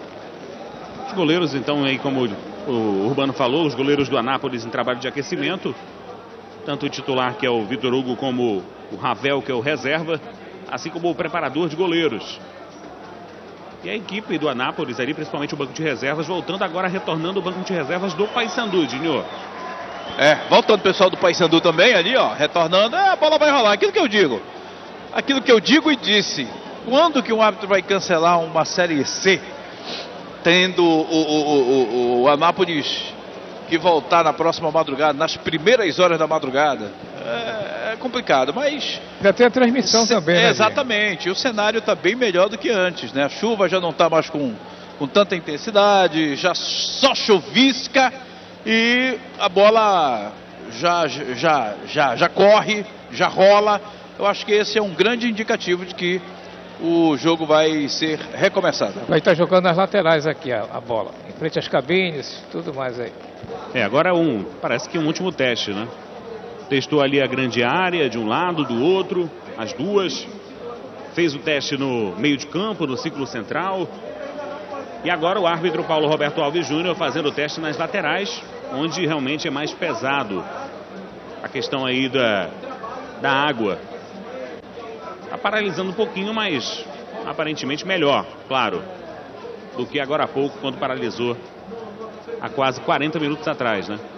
Os goleiros, então, aí como o Urbano falou, os goleiros do Anápolis em trabalho de aquecimento, tanto o titular, que é o Vitor Hugo, como o Ravel, que é o reserva, assim como o preparador de goleiros. E a equipe do Anápolis ali, principalmente o banco de reservas, voltando agora, retornando o banco de reservas do Paysandu, Dinho. É, voltando o pessoal do Paysandu também ali, ó, retornando, é, a bola vai rolar, aquilo que eu digo. Aquilo que eu digo e disse. Quando que um árbitro vai cancelar uma Série C, tendo o, o, o, o Anápolis que voltar na próxima madrugada, nas primeiras horas da madrugada? É, é complicado, mas... Já tem a transmissão se, também, né? Exatamente, o cenário está bem melhor do que antes, né? A chuva já não está mais com, com tanta intensidade, já só chuvisca. E a bola já, já, já, já corre, já rola. Eu acho que esse é um grande indicativo de que o jogo vai ser recomeçado. Vai estar jogando nas laterais aqui a, a bola, em frente às cabines, tudo mais aí. É, agora um, parece que um último teste, né? Testou ali a grande área de um lado, do outro, as duas. Fez o teste no meio de campo, no ciclo central. E agora o árbitro Paulo Roberto Alves Júnior fazendo o teste nas laterais, onde realmente é mais pesado a questão aí da, da água. Está paralisando um pouquinho, mas aparentemente melhor, claro, do que agora há pouco, quando paralisou há quase quarenta minutos atrás, né?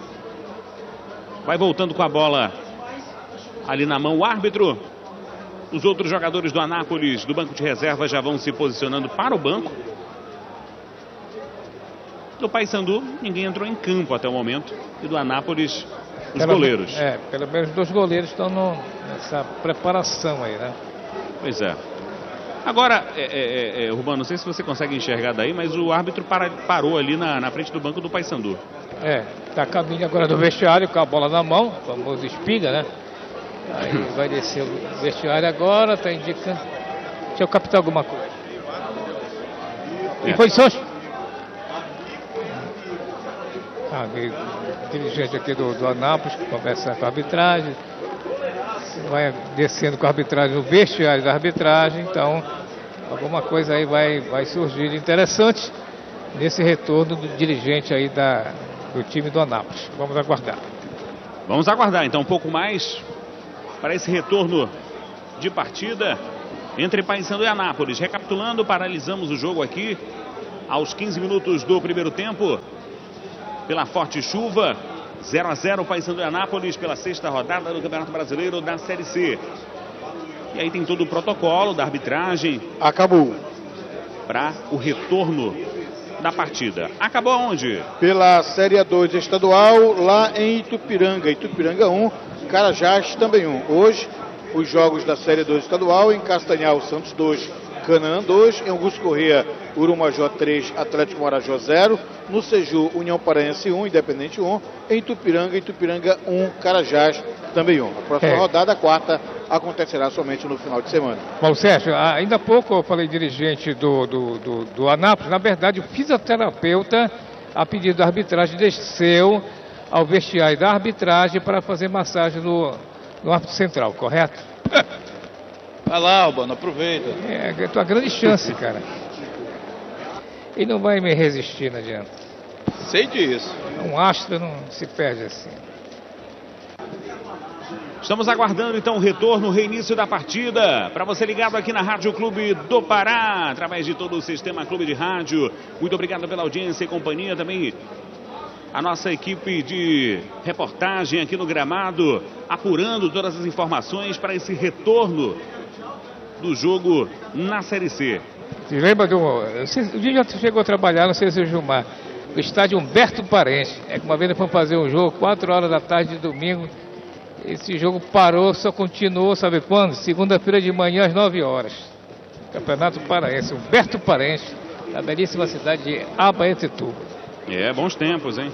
Vai voltando com a bola ali na mão o árbitro. Os outros jogadores do Anápolis, do banco de reserva, já vão se posicionando para o banco. Do Paysandu, ninguém entrou em campo até o momento. E do Anápolis, os pelo goleiros. É, pelo menos os dois goleiros estão no, nessa preparação aí, né? Pois é. Agora, é, é, é, Urbano, não sei se você consegue enxergar daí, mas o árbitro para, parou ali na, na frente do banco do Paysandu. É, tá a caminho agora do vestiário com a bola na mão, o famoso espiga, né? Aí vai descer o vestiário agora, tá indicando. Deixa eu captar alguma coisa. É. Em posições. Ah, dirigente aqui do, do Anápolis, conversa com a arbitragem, vai descendo com a arbitragem no vestiário da arbitragem, então alguma coisa aí vai, vai surgir de interessante nesse retorno do dirigente aí da, do time do Anápolis. Vamos aguardar. Vamos aguardar então um pouco mais para esse retorno de partida entre Paysandu e Anápolis. Recapitulando, paralisamos o jogo aqui aos quinze minutos do primeiro tempo pela forte chuva. zero a zero Paysandu e Anápolis pela sexta rodada do Campeonato Brasileiro da Série C. E aí tem todo o protocolo da arbitragem. Acabou. Para o retorno da partida. Acabou aonde? Pela Série dois estadual, lá em Itupiranga. Itupiranga um, Carajás também um. Hoje, os jogos da Série dois estadual, em Castanhal, Santos dois, Canaã dois, em Augusto Corrêa, Urumajó três, Atlético Marajó zero, no Seju, União Paraense um, Independente um, em Itupiranga, Itupiranga um, Carajás também um. A próxima é. rodada, a quarta, acontecerá somente no final de semana. Bom, Sérgio, ainda há pouco eu falei dirigente do, do, do, do Anápolis. Na verdade, o fisioterapeuta, a pedido da arbitragem, desceu ao vestiário da arbitragem para fazer massagem no, no árbitro central, correto? Vai lá, Albano, aproveita. É, é a tua grande chance, cara. Ele não vai me resistir, não adianta. Sei disso. Um astro não se perde assim. Estamos aguardando então o retorno, o reinício da partida. Para você ligado aqui na Rádio Clube do Pará, através de todo o sistema Clube de Rádio. Muito obrigado pela audiência e companhia. Também a nossa equipe de reportagem aqui no gramado, apurando todas as informações para esse retorno do jogo na Série C. Você lembra do... O dia já chegou a trabalhar, não sei se o Gilmar, o estádio Humberto Parente. É que uma vez nós fomos fazer um jogo, quatro horas da tarde de domingo. Esse jogo parou, só continuou, sabe quando? Segunda-feira de manhã, às nove horas. Campeonato Paraense, Humberto Parente, na belíssima cidade de Abaetetuba. É, bons tempos, hein?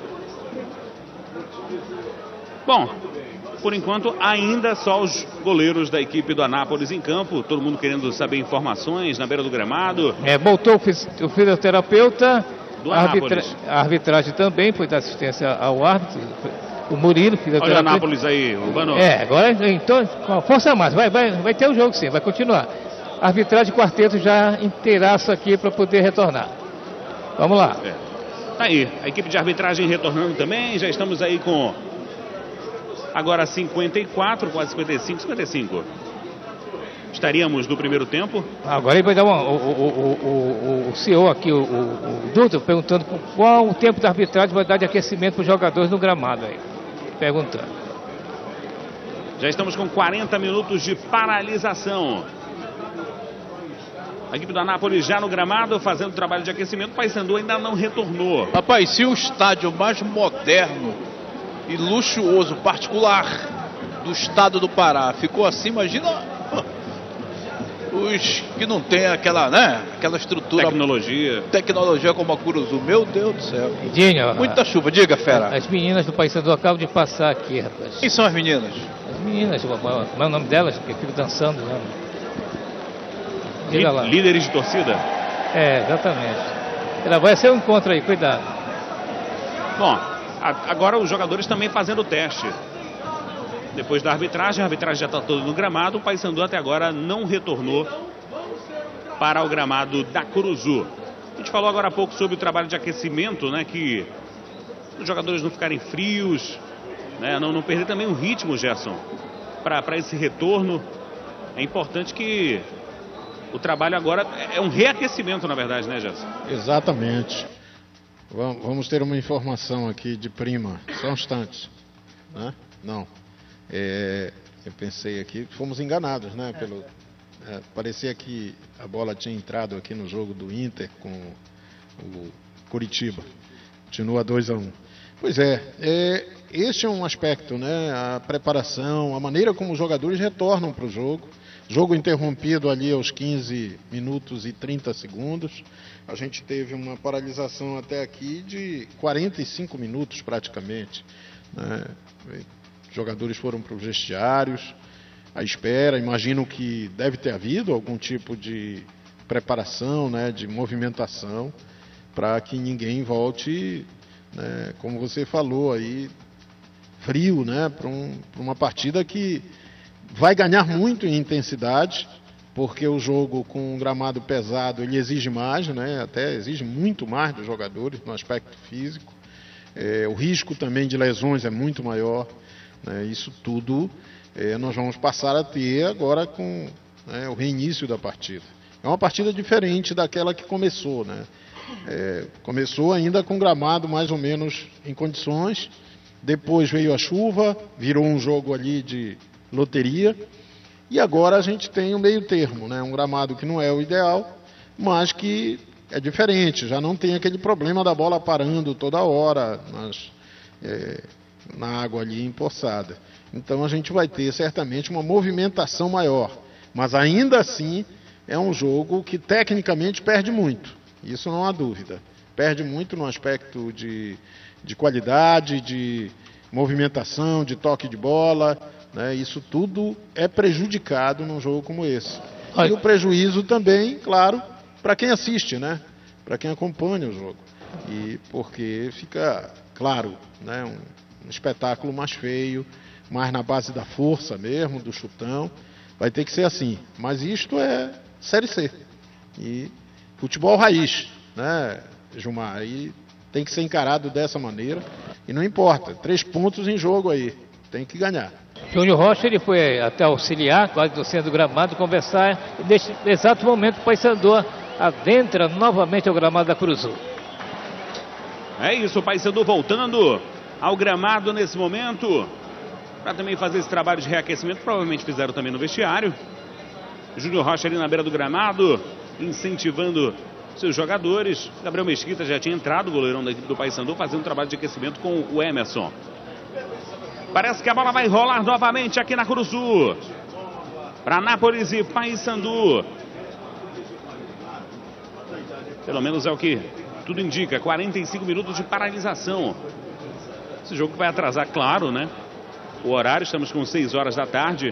Bom, por enquanto, ainda só os goleiros da equipe do Anápolis em campo. Todo mundo querendo saber informações na beira do gramado. É, voltou o fisioterapeuta. Do a, arbitra... Anápolis. a arbitragem também foi dar assistência ao árbitro. O Murilo, fisioterapeuta. Olha o Anápolis aí, Urbano. É, agora então, com a força mais. Vai, vai, vai ter o jogo sim, vai continuar. A arbitragem quarteto já inteiraço aqui para poder retornar. Vamos lá. É. Tá aí, a equipe de arbitragem retornando também. Já estamos aí com agora cinquenta e quatro, quase cinquenta e cinco, cinquenta e cinco. Estaríamos no primeiro tempo. Agora ele vai dar uma, o, o, o, o, o C E O aqui, o, o, o Dutra, perguntando qual o tempo da arbitragem vai dar de aquecimento para os jogadores no gramado aí. Perguntando. Já estamos com quarenta minutos de paralisação. A equipe do Anápolis já no gramado, fazendo trabalho de aquecimento. O Paysandu ainda não retornou. Rapaz, se o estádio mais moderno e luxuoso, particular do estado do Pará ficou assim, imagina os que não tem aquela, né, aquela estrutura, tecnologia, tecnologia como a Curuzu. Meu Deus do céu. Dinho, muita chuva, diga, fera. As meninas do Paysandu acabam de passar aqui, rapaz. Quem são as meninas? As meninas, como é o nome delas? Que ficam dançando, né? Diga lá. Líderes de torcida? É, exatamente. Ela vai ser um encontro aí, cuidado. Bom, agora os jogadores também fazendo o teste. Depois da arbitragem, a arbitragem já está toda no gramado. O Paysandu até agora não retornou para o gramado da Curuzu. A gente falou agora há pouco sobre o trabalho de aquecimento, né? Que os jogadores não ficarem frios, né, não, não perder também o ritmo, Gerson, para esse retorno. É importante que o trabalho agora é um reaquecimento, na verdade, né, Gerson? Exatamente. Vamos ter uma informação aqui de prima. Só um instante. Né? Não. É, eu pensei aqui, fomos enganados, né? Pelo, é, parecia que a bola tinha entrado aqui no jogo do Inter com o Curitiba. Continua dois a um. Pois é, é, este é um aspecto, né? A preparação, a maneira como os jogadores retornam para o jogo. Jogo interrompido ali aos quinze minutos e trinta segundos. A gente teve uma paralisação até aqui de quarenta e cinco minutos praticamente, né? Jogadores foram para os vestiários, à espera. Imagino que deve ter havido algum tipo de preparação, né, de movimentação, para que ninguém volte, né, como você falou aí, frio, né, para um, para uma partida que vai ganhar muito em intensidade, porque o jogo com um gramado pesado ele exige mais, né, até exige muito mais dos jogadores no aspecto físico. É, o risco também de lesões é muito maior. Né? Isso tudo é, nós vamos passar a ter agora com, né, o reinício da partida. É uma partida diferente daquela que começou, né? É, começou ainda com gramado mais ou menos em condições, depois veio a chuva, virou um jogo ali de loteria, e agora a gente tem o meio termo, né? Um gramado que não é o ideal, mas que é diferente, já não tem aquele problema da bola parando toda hora nas, é, na água ali empoçada. Então a gente vai ter certamente uma movimentação maior, mas ainda assim é um jogo que tecnicamente perde muito. Isso não há dúvida. Perde muito no aspecto de, de qualidade, de movimentação, de toque de bola, né? Isso tudo é prejudicado num jogo como esse. E o prejuízo também, claro, para quem assiste, né? Para quem acompanha o jogo. E porque fica, claro, né? um, um espetáculo mais feio, mais na base da força mesmo, do chutão. Vai ter que ser assim. Mas isto é Série C. E futebol raiz, né, Gilmar? E tem que ser encarado dessa maneira. E não importa, três pontos em jogo aí, tem que ganhar. Júnior Rocha, ele foi até auxiliar, quase do centro do gramado, conversar. E neste exato momento o Paysandu adentra novamente ao gramado da Curuzu. É isso, o Paysandu voltando ao gramado nesse momento, para também fazer esse trabalho de reaquecimento. Provavelmente fizeram também no vestiário. Júnior Rocha ali na beira do gramado, incentivando seus jogadores. Gabriel Mesquita já tinha entrado, o goleirão da equipe do Paysandu, fazendo um trabalho de aquecimento com o Emerson. Parece que a bola vai rolar novamente aqui na Curuzu. Para Anápolis e Paysandu. Pelo menos é o que tudo indica. quarenta e cinco minutos de paralisação. Esse jogo vai atrasar, claro, né? O horário, estamos com seis horas da tarde.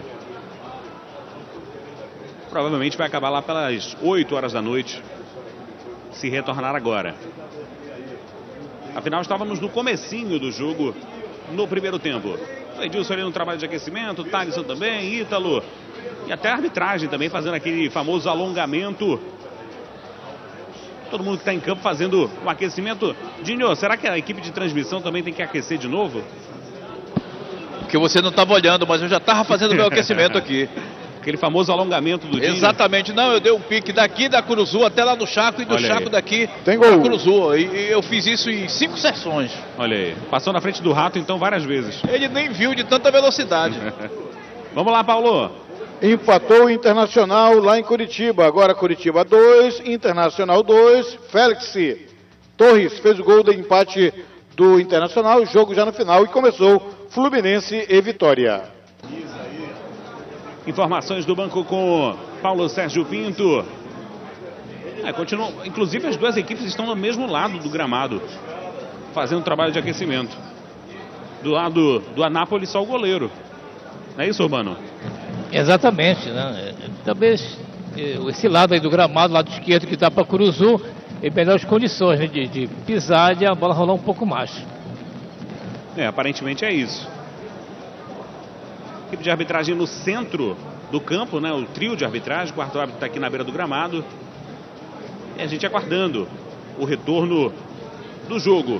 Provavelmente vai acabar lá pelas oito horas da noite, se retornar agora. Afinal, estávamos no comecinho do jogo, no primeiro tempo. O Edilson ali no trabalho de aquecimento, o Thaleson também, Ítalo. E até a arbitragem também fazendo aquele famoso alongamento. Todo mundo que está em campo fazendo o aquecimento. Dinho, será que a equipe de transmissão também tem que aquecer de novo? Porque você não estava olhando, mas eu já estava fazendo meu aquecimento aqui. Aquele famoso alongamento do Dinho. Exatamente, não, eu dei um pique daqui da Curuzu até lá no Chaco e do Olha Chaco aí. daqui Tem da gol. Curuzu. E eu fiz isso em cinco sessões. Olha aí, passou na frente do Rato então várias vezes. Ele nem viu de tanta velocidade. Vamos lá, Paulo. Empatou o Internacional lá em Curitiba. Agora Curitiba dois, Internacional dois. Félix Torres fez o gol do empate do Internacional. O jogo já no final e começou Fluminense e Vitória. Informações do banco com Paulo Sérgio Pinto. É, continua, inclusive as duas equipes estão no mesmo lado do gramado, fazendo trabalho de aquecimento. Do lado do Anápolis só o goleiro. Não é isso, Urbano? Exatamente, né? Talvez esse lado aí do gramado, lado esquerdo que está para Curuzu, em melhores condições, né, de, de pisar e a bola rolar um pouco mais. É, aparentemente é isso. Equipe de arbitragem no centro do campo, né? O trio de arbitragem, o quarto árbitro está aqui na beira do gramado. E a gente aguardando o retorno do jogo.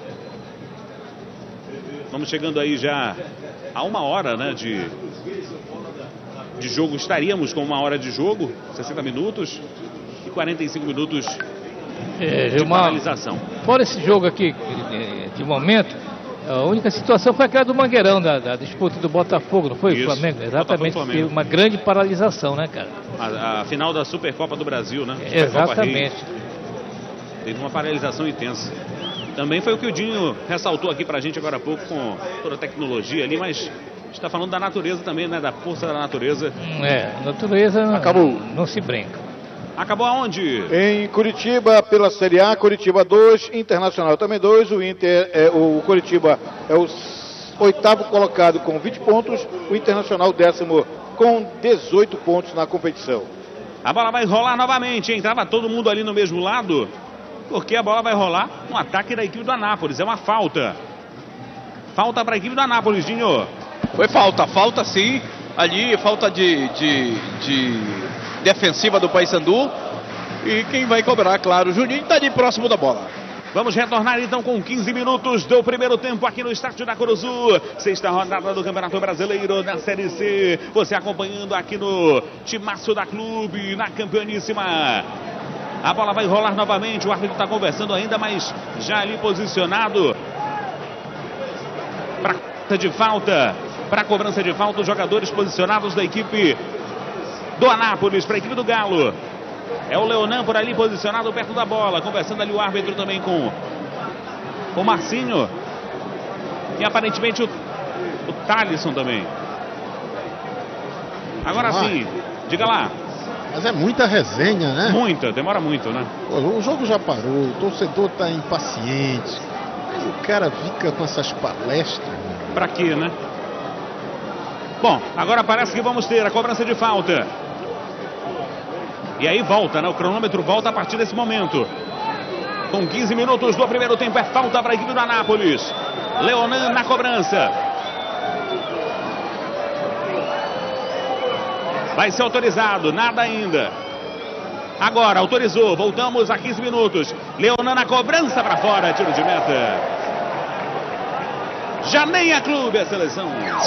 Vamos chegando aí já a uma hora, né, de, de jogo. Estaríamos com uma hora de jogo, sessenta minutos e quarenta e cinco minutos é, de uma, paralisação. Fora esse jogo aqui, de momento, a única situação foi aquela do Mangueirão, da, da disputa do Botafogo, não foi? Isso. O Flamengo, exatamente. Botafogo, Flamengo. Teve uma grande paralisação, né, cara? A, a final da Supercopa do Brasil, né? Supercopa Exatamente. Rio. Teve uma paralisação intensa. Também foi o que o Dinho ressaltou aqui pra gente agora há pouco, com toda a tecnologia ali, mas a gente está falando da natureza também, né? Da força da natureza. É, a natureza Acabou. Não, não se brinca. Acabou aonde? Em Curitiba, pela Série A, Curitiba dois, Internacional também dois. O Inter, é, o Curitiba é o oitavo colocado com vinte pontos. O Internacional décimo com dezoito pontos na competição. A bola vai rolar novamente, hein? Tava todo mundo ali no mesmo lado, porque a bola vai rolar no ataque da equipe do Anápolis. É uma falta. Falta para a equipe do Anápolis, Dinho. Foi falta, falta sim. Ali, falta de, de, de defensiva do Paysandu. E quem vai cobrar, claro, o Juninho está ali próximo da bola. Vamos retornar então com quinze minutos do primeiro tempo aqui no estádio da Curuzu. Sexta rodada do Campeonato Brasileiro da Série C. Você acompanhando aqui no Timaço da Clube, na campeoníssima. A bola vai rolar novamente. O árbitro está conversando ainda, mas já ali posicionado para de falta. Para cobrança de falta, os jogadores posicionados da equipe do Anápolis, para a equipe do Galo. É o Leonan por ali posicionado perto da bola. Conversando ali o árbitro também com o Marcinho. E aparentemente o, o Thalisson também. Agora ah, sim, diga lá. Mas é muita resenha, né? Muita, demora muito, né? Pô, o jogo já parou, o torcedor tá impaciente. Aí o cara fica com essas palestras. Pra quê, né? Bom, agora parece que vamos ter a cobrança de falta. E aí volta, né? O cronômetro volta a partir desse momento. Com quinze minutos do primeiro tempo, é falta para a equipe do Anápolis. Leonan na cobrança. Vai ser autorizado, nada ainda. Agora, autorizou, voltamos a quinze minutos. Leonan na cobrança para fora, tiro de meta. Janeia Clube, a seleção.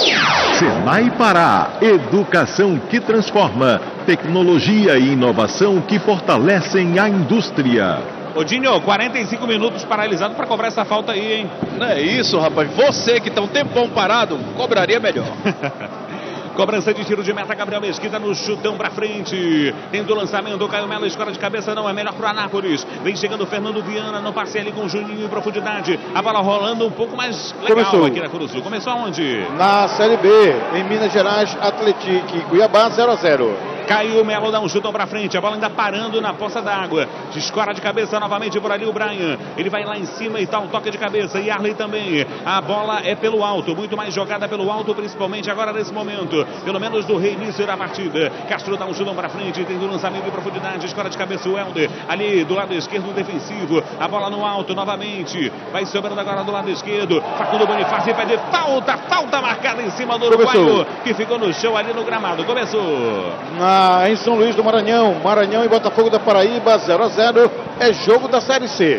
Senai Pará, educação que transforma, tecnologia e inovação que fortalecem a indústria. Ô Dinho, quarenta e cinco minutos paralisado para cobrar essa falta aí, hein? Não é isso, rapaz. Você que tá um tempão parado, cobraria melhor. Cobrança de tiro de meta, Gabriel Mesquita no chutão pra frente. Tendo o lançamento, o Caio Melo escora de cabeça, não é melhor pro Anápolis. Vem chegando o Fernando Viana no passe ali com o Juninho em profundidade. A bola rolando um pouco mais legal. Começou aqui na Curuzu. Começou aonde? Na Série B, em Minas Gerais, Atlético Cuiabá zero a zero. Caio Melo dá um chutão pra frente, a bola ainda parando na poça d'água. Escora de cabeça novamente por ali o Brian. Ele vai lá em cima e tá um toque de cabeça. E Arley também. A bola é pelo alto, muito mais jogada pelo alto, principalmente agora nesse momento. Pelo menos do reinício da partida. Castro dá um chutão pra frente, tem o lançamento em profundidade. Escora de cabeça o Helder. Ali do lado esquerdo defensivo. A bola no alto novamente. Vai sobrando agora do lado esquerdo. Facundo Bonifácio pede falta. Falta marcada em cima do uruguaio, que ficou no chão ali no gramado. Começou. Na em São Luís do Maranhão, Maranhão e Botafogo da Paraíba, zero a zero, é jogo da Série C.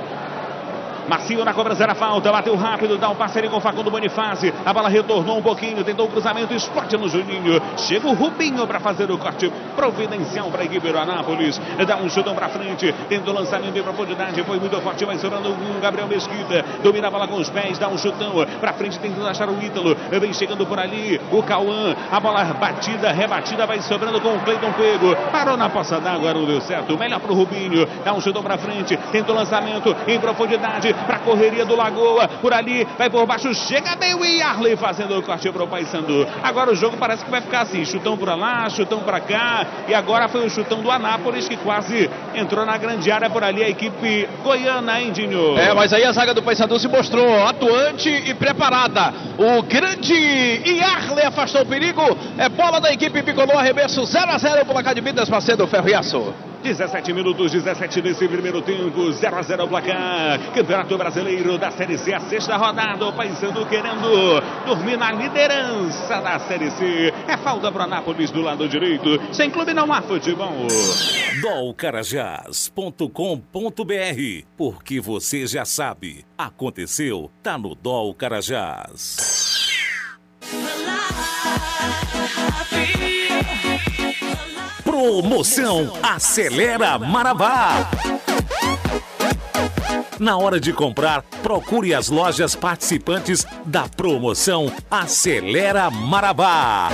Marcinho na cobrança da falta, bateu rápido, dá um passe ali com o Facundo Bonifácio. A bola retornou um pouquinho, tentou o cruzamento, explode no Juninho. Chega o Rubinho para fazer o corte providencial para a equipe do Anápolis. Dá um chutão para frente, tenta o lançamento em profundidade, foi muito forte, vai sobrando o Gabriel Mesquita. Domina a bola com os pés, dá um chutão para frente, tentando achar o Ítalo. Vem chegando por ali o Cauã. A bola batida, rebatida, vai sobrando com o Cleiton Pego. Parou na poça d'água, não deu certo. Melhor para o Rubinho, dá um chutão para frente, tenta o lançamento em profundidade. Para a correria do Lagoa, por ali, vai por baixo, chega bem o Yarley fazendo o corte para o Paysandu. Agora o jogo parece que vai ficar assim, chutão para lá, chutão para cá, e agora foi o chutão do Anápolis que quase entrou na grande área por ali, a equipe goiana, hein, Dinho? É, mas aí a zaga do Paysandu se mostrou atuante e preparada. O grande Yarley afastou o perigo, é bola da equipe Bicolor, arremesso zero a zero, placar de vidas, parceiro do Ferro e Aço. dezessete minutos, dezessete nesse primeiro tempo, zero a zero o placar. Campeonato Brasileiro da Série C, a sexta rodada. O Paysandu querendo dormir na liderança da Série C. É falta para o Anápolis do lado direito. Sem clube não há futebol. dol carajás ponto com ponto br, porque você já sabe, aconteceu, tá no Dol Carajás. Promoção Acelera Marabá. Na hora de comprar, procure as lojas participantes da promoção Acelera Marabá.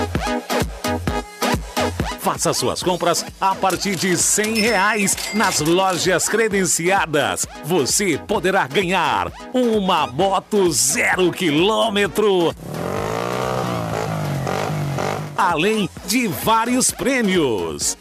Faça suas compras a partir de cem reais nas lojas credenciadas. Você poderá ganhar uma moto zero quilômetro, além de vários prêmios.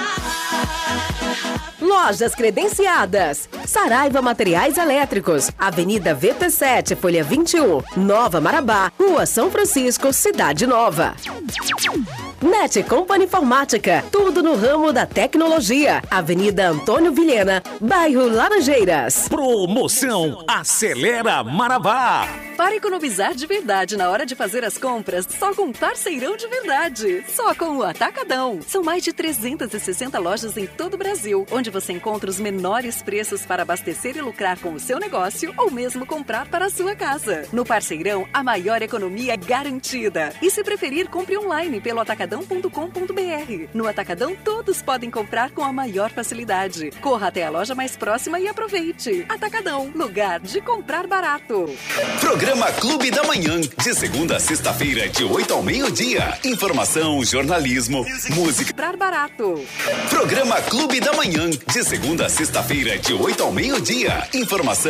Lojas credenciadas: Saraiva Materiais Elétricos, Avenida V P sete, Folha vinte e um, Nova Marabá, Rua São Francisco, Cidade Nova. Net Company Informática, tudo no ramo da tecnologia. Avenida Antônio Vilhena, bairro Laranjeiras. Promoção Acelera Marabá. Para economizar de verdade na hora de fazer as compras, só com parceirão de verdade. Só com o Atacadão. São mais de trezentas e sessenta lojas em todo o Brasil, onde você encontra os menores preços para abastecer e lucrar com o seu negócio ou mesmo comprar para a sua casa. No Parceirão, a maior economia é garantida. E se preferir, compre online pelo atacadão ponto com ponto br. No Atacadão, todos podem comprar com a maior facilidade. Corra até a loja mais próxima e aproveite. Atacadão, lugar de comprar barato. Programa Clube da Manhã, de segunda a sexta-feira, de oito ao meio-dia. Informação, jornalismo, música. Comprar barato. Programa Clube da Manhã, de segunda a sexta-feira, de oito ao meio-dia. Informação.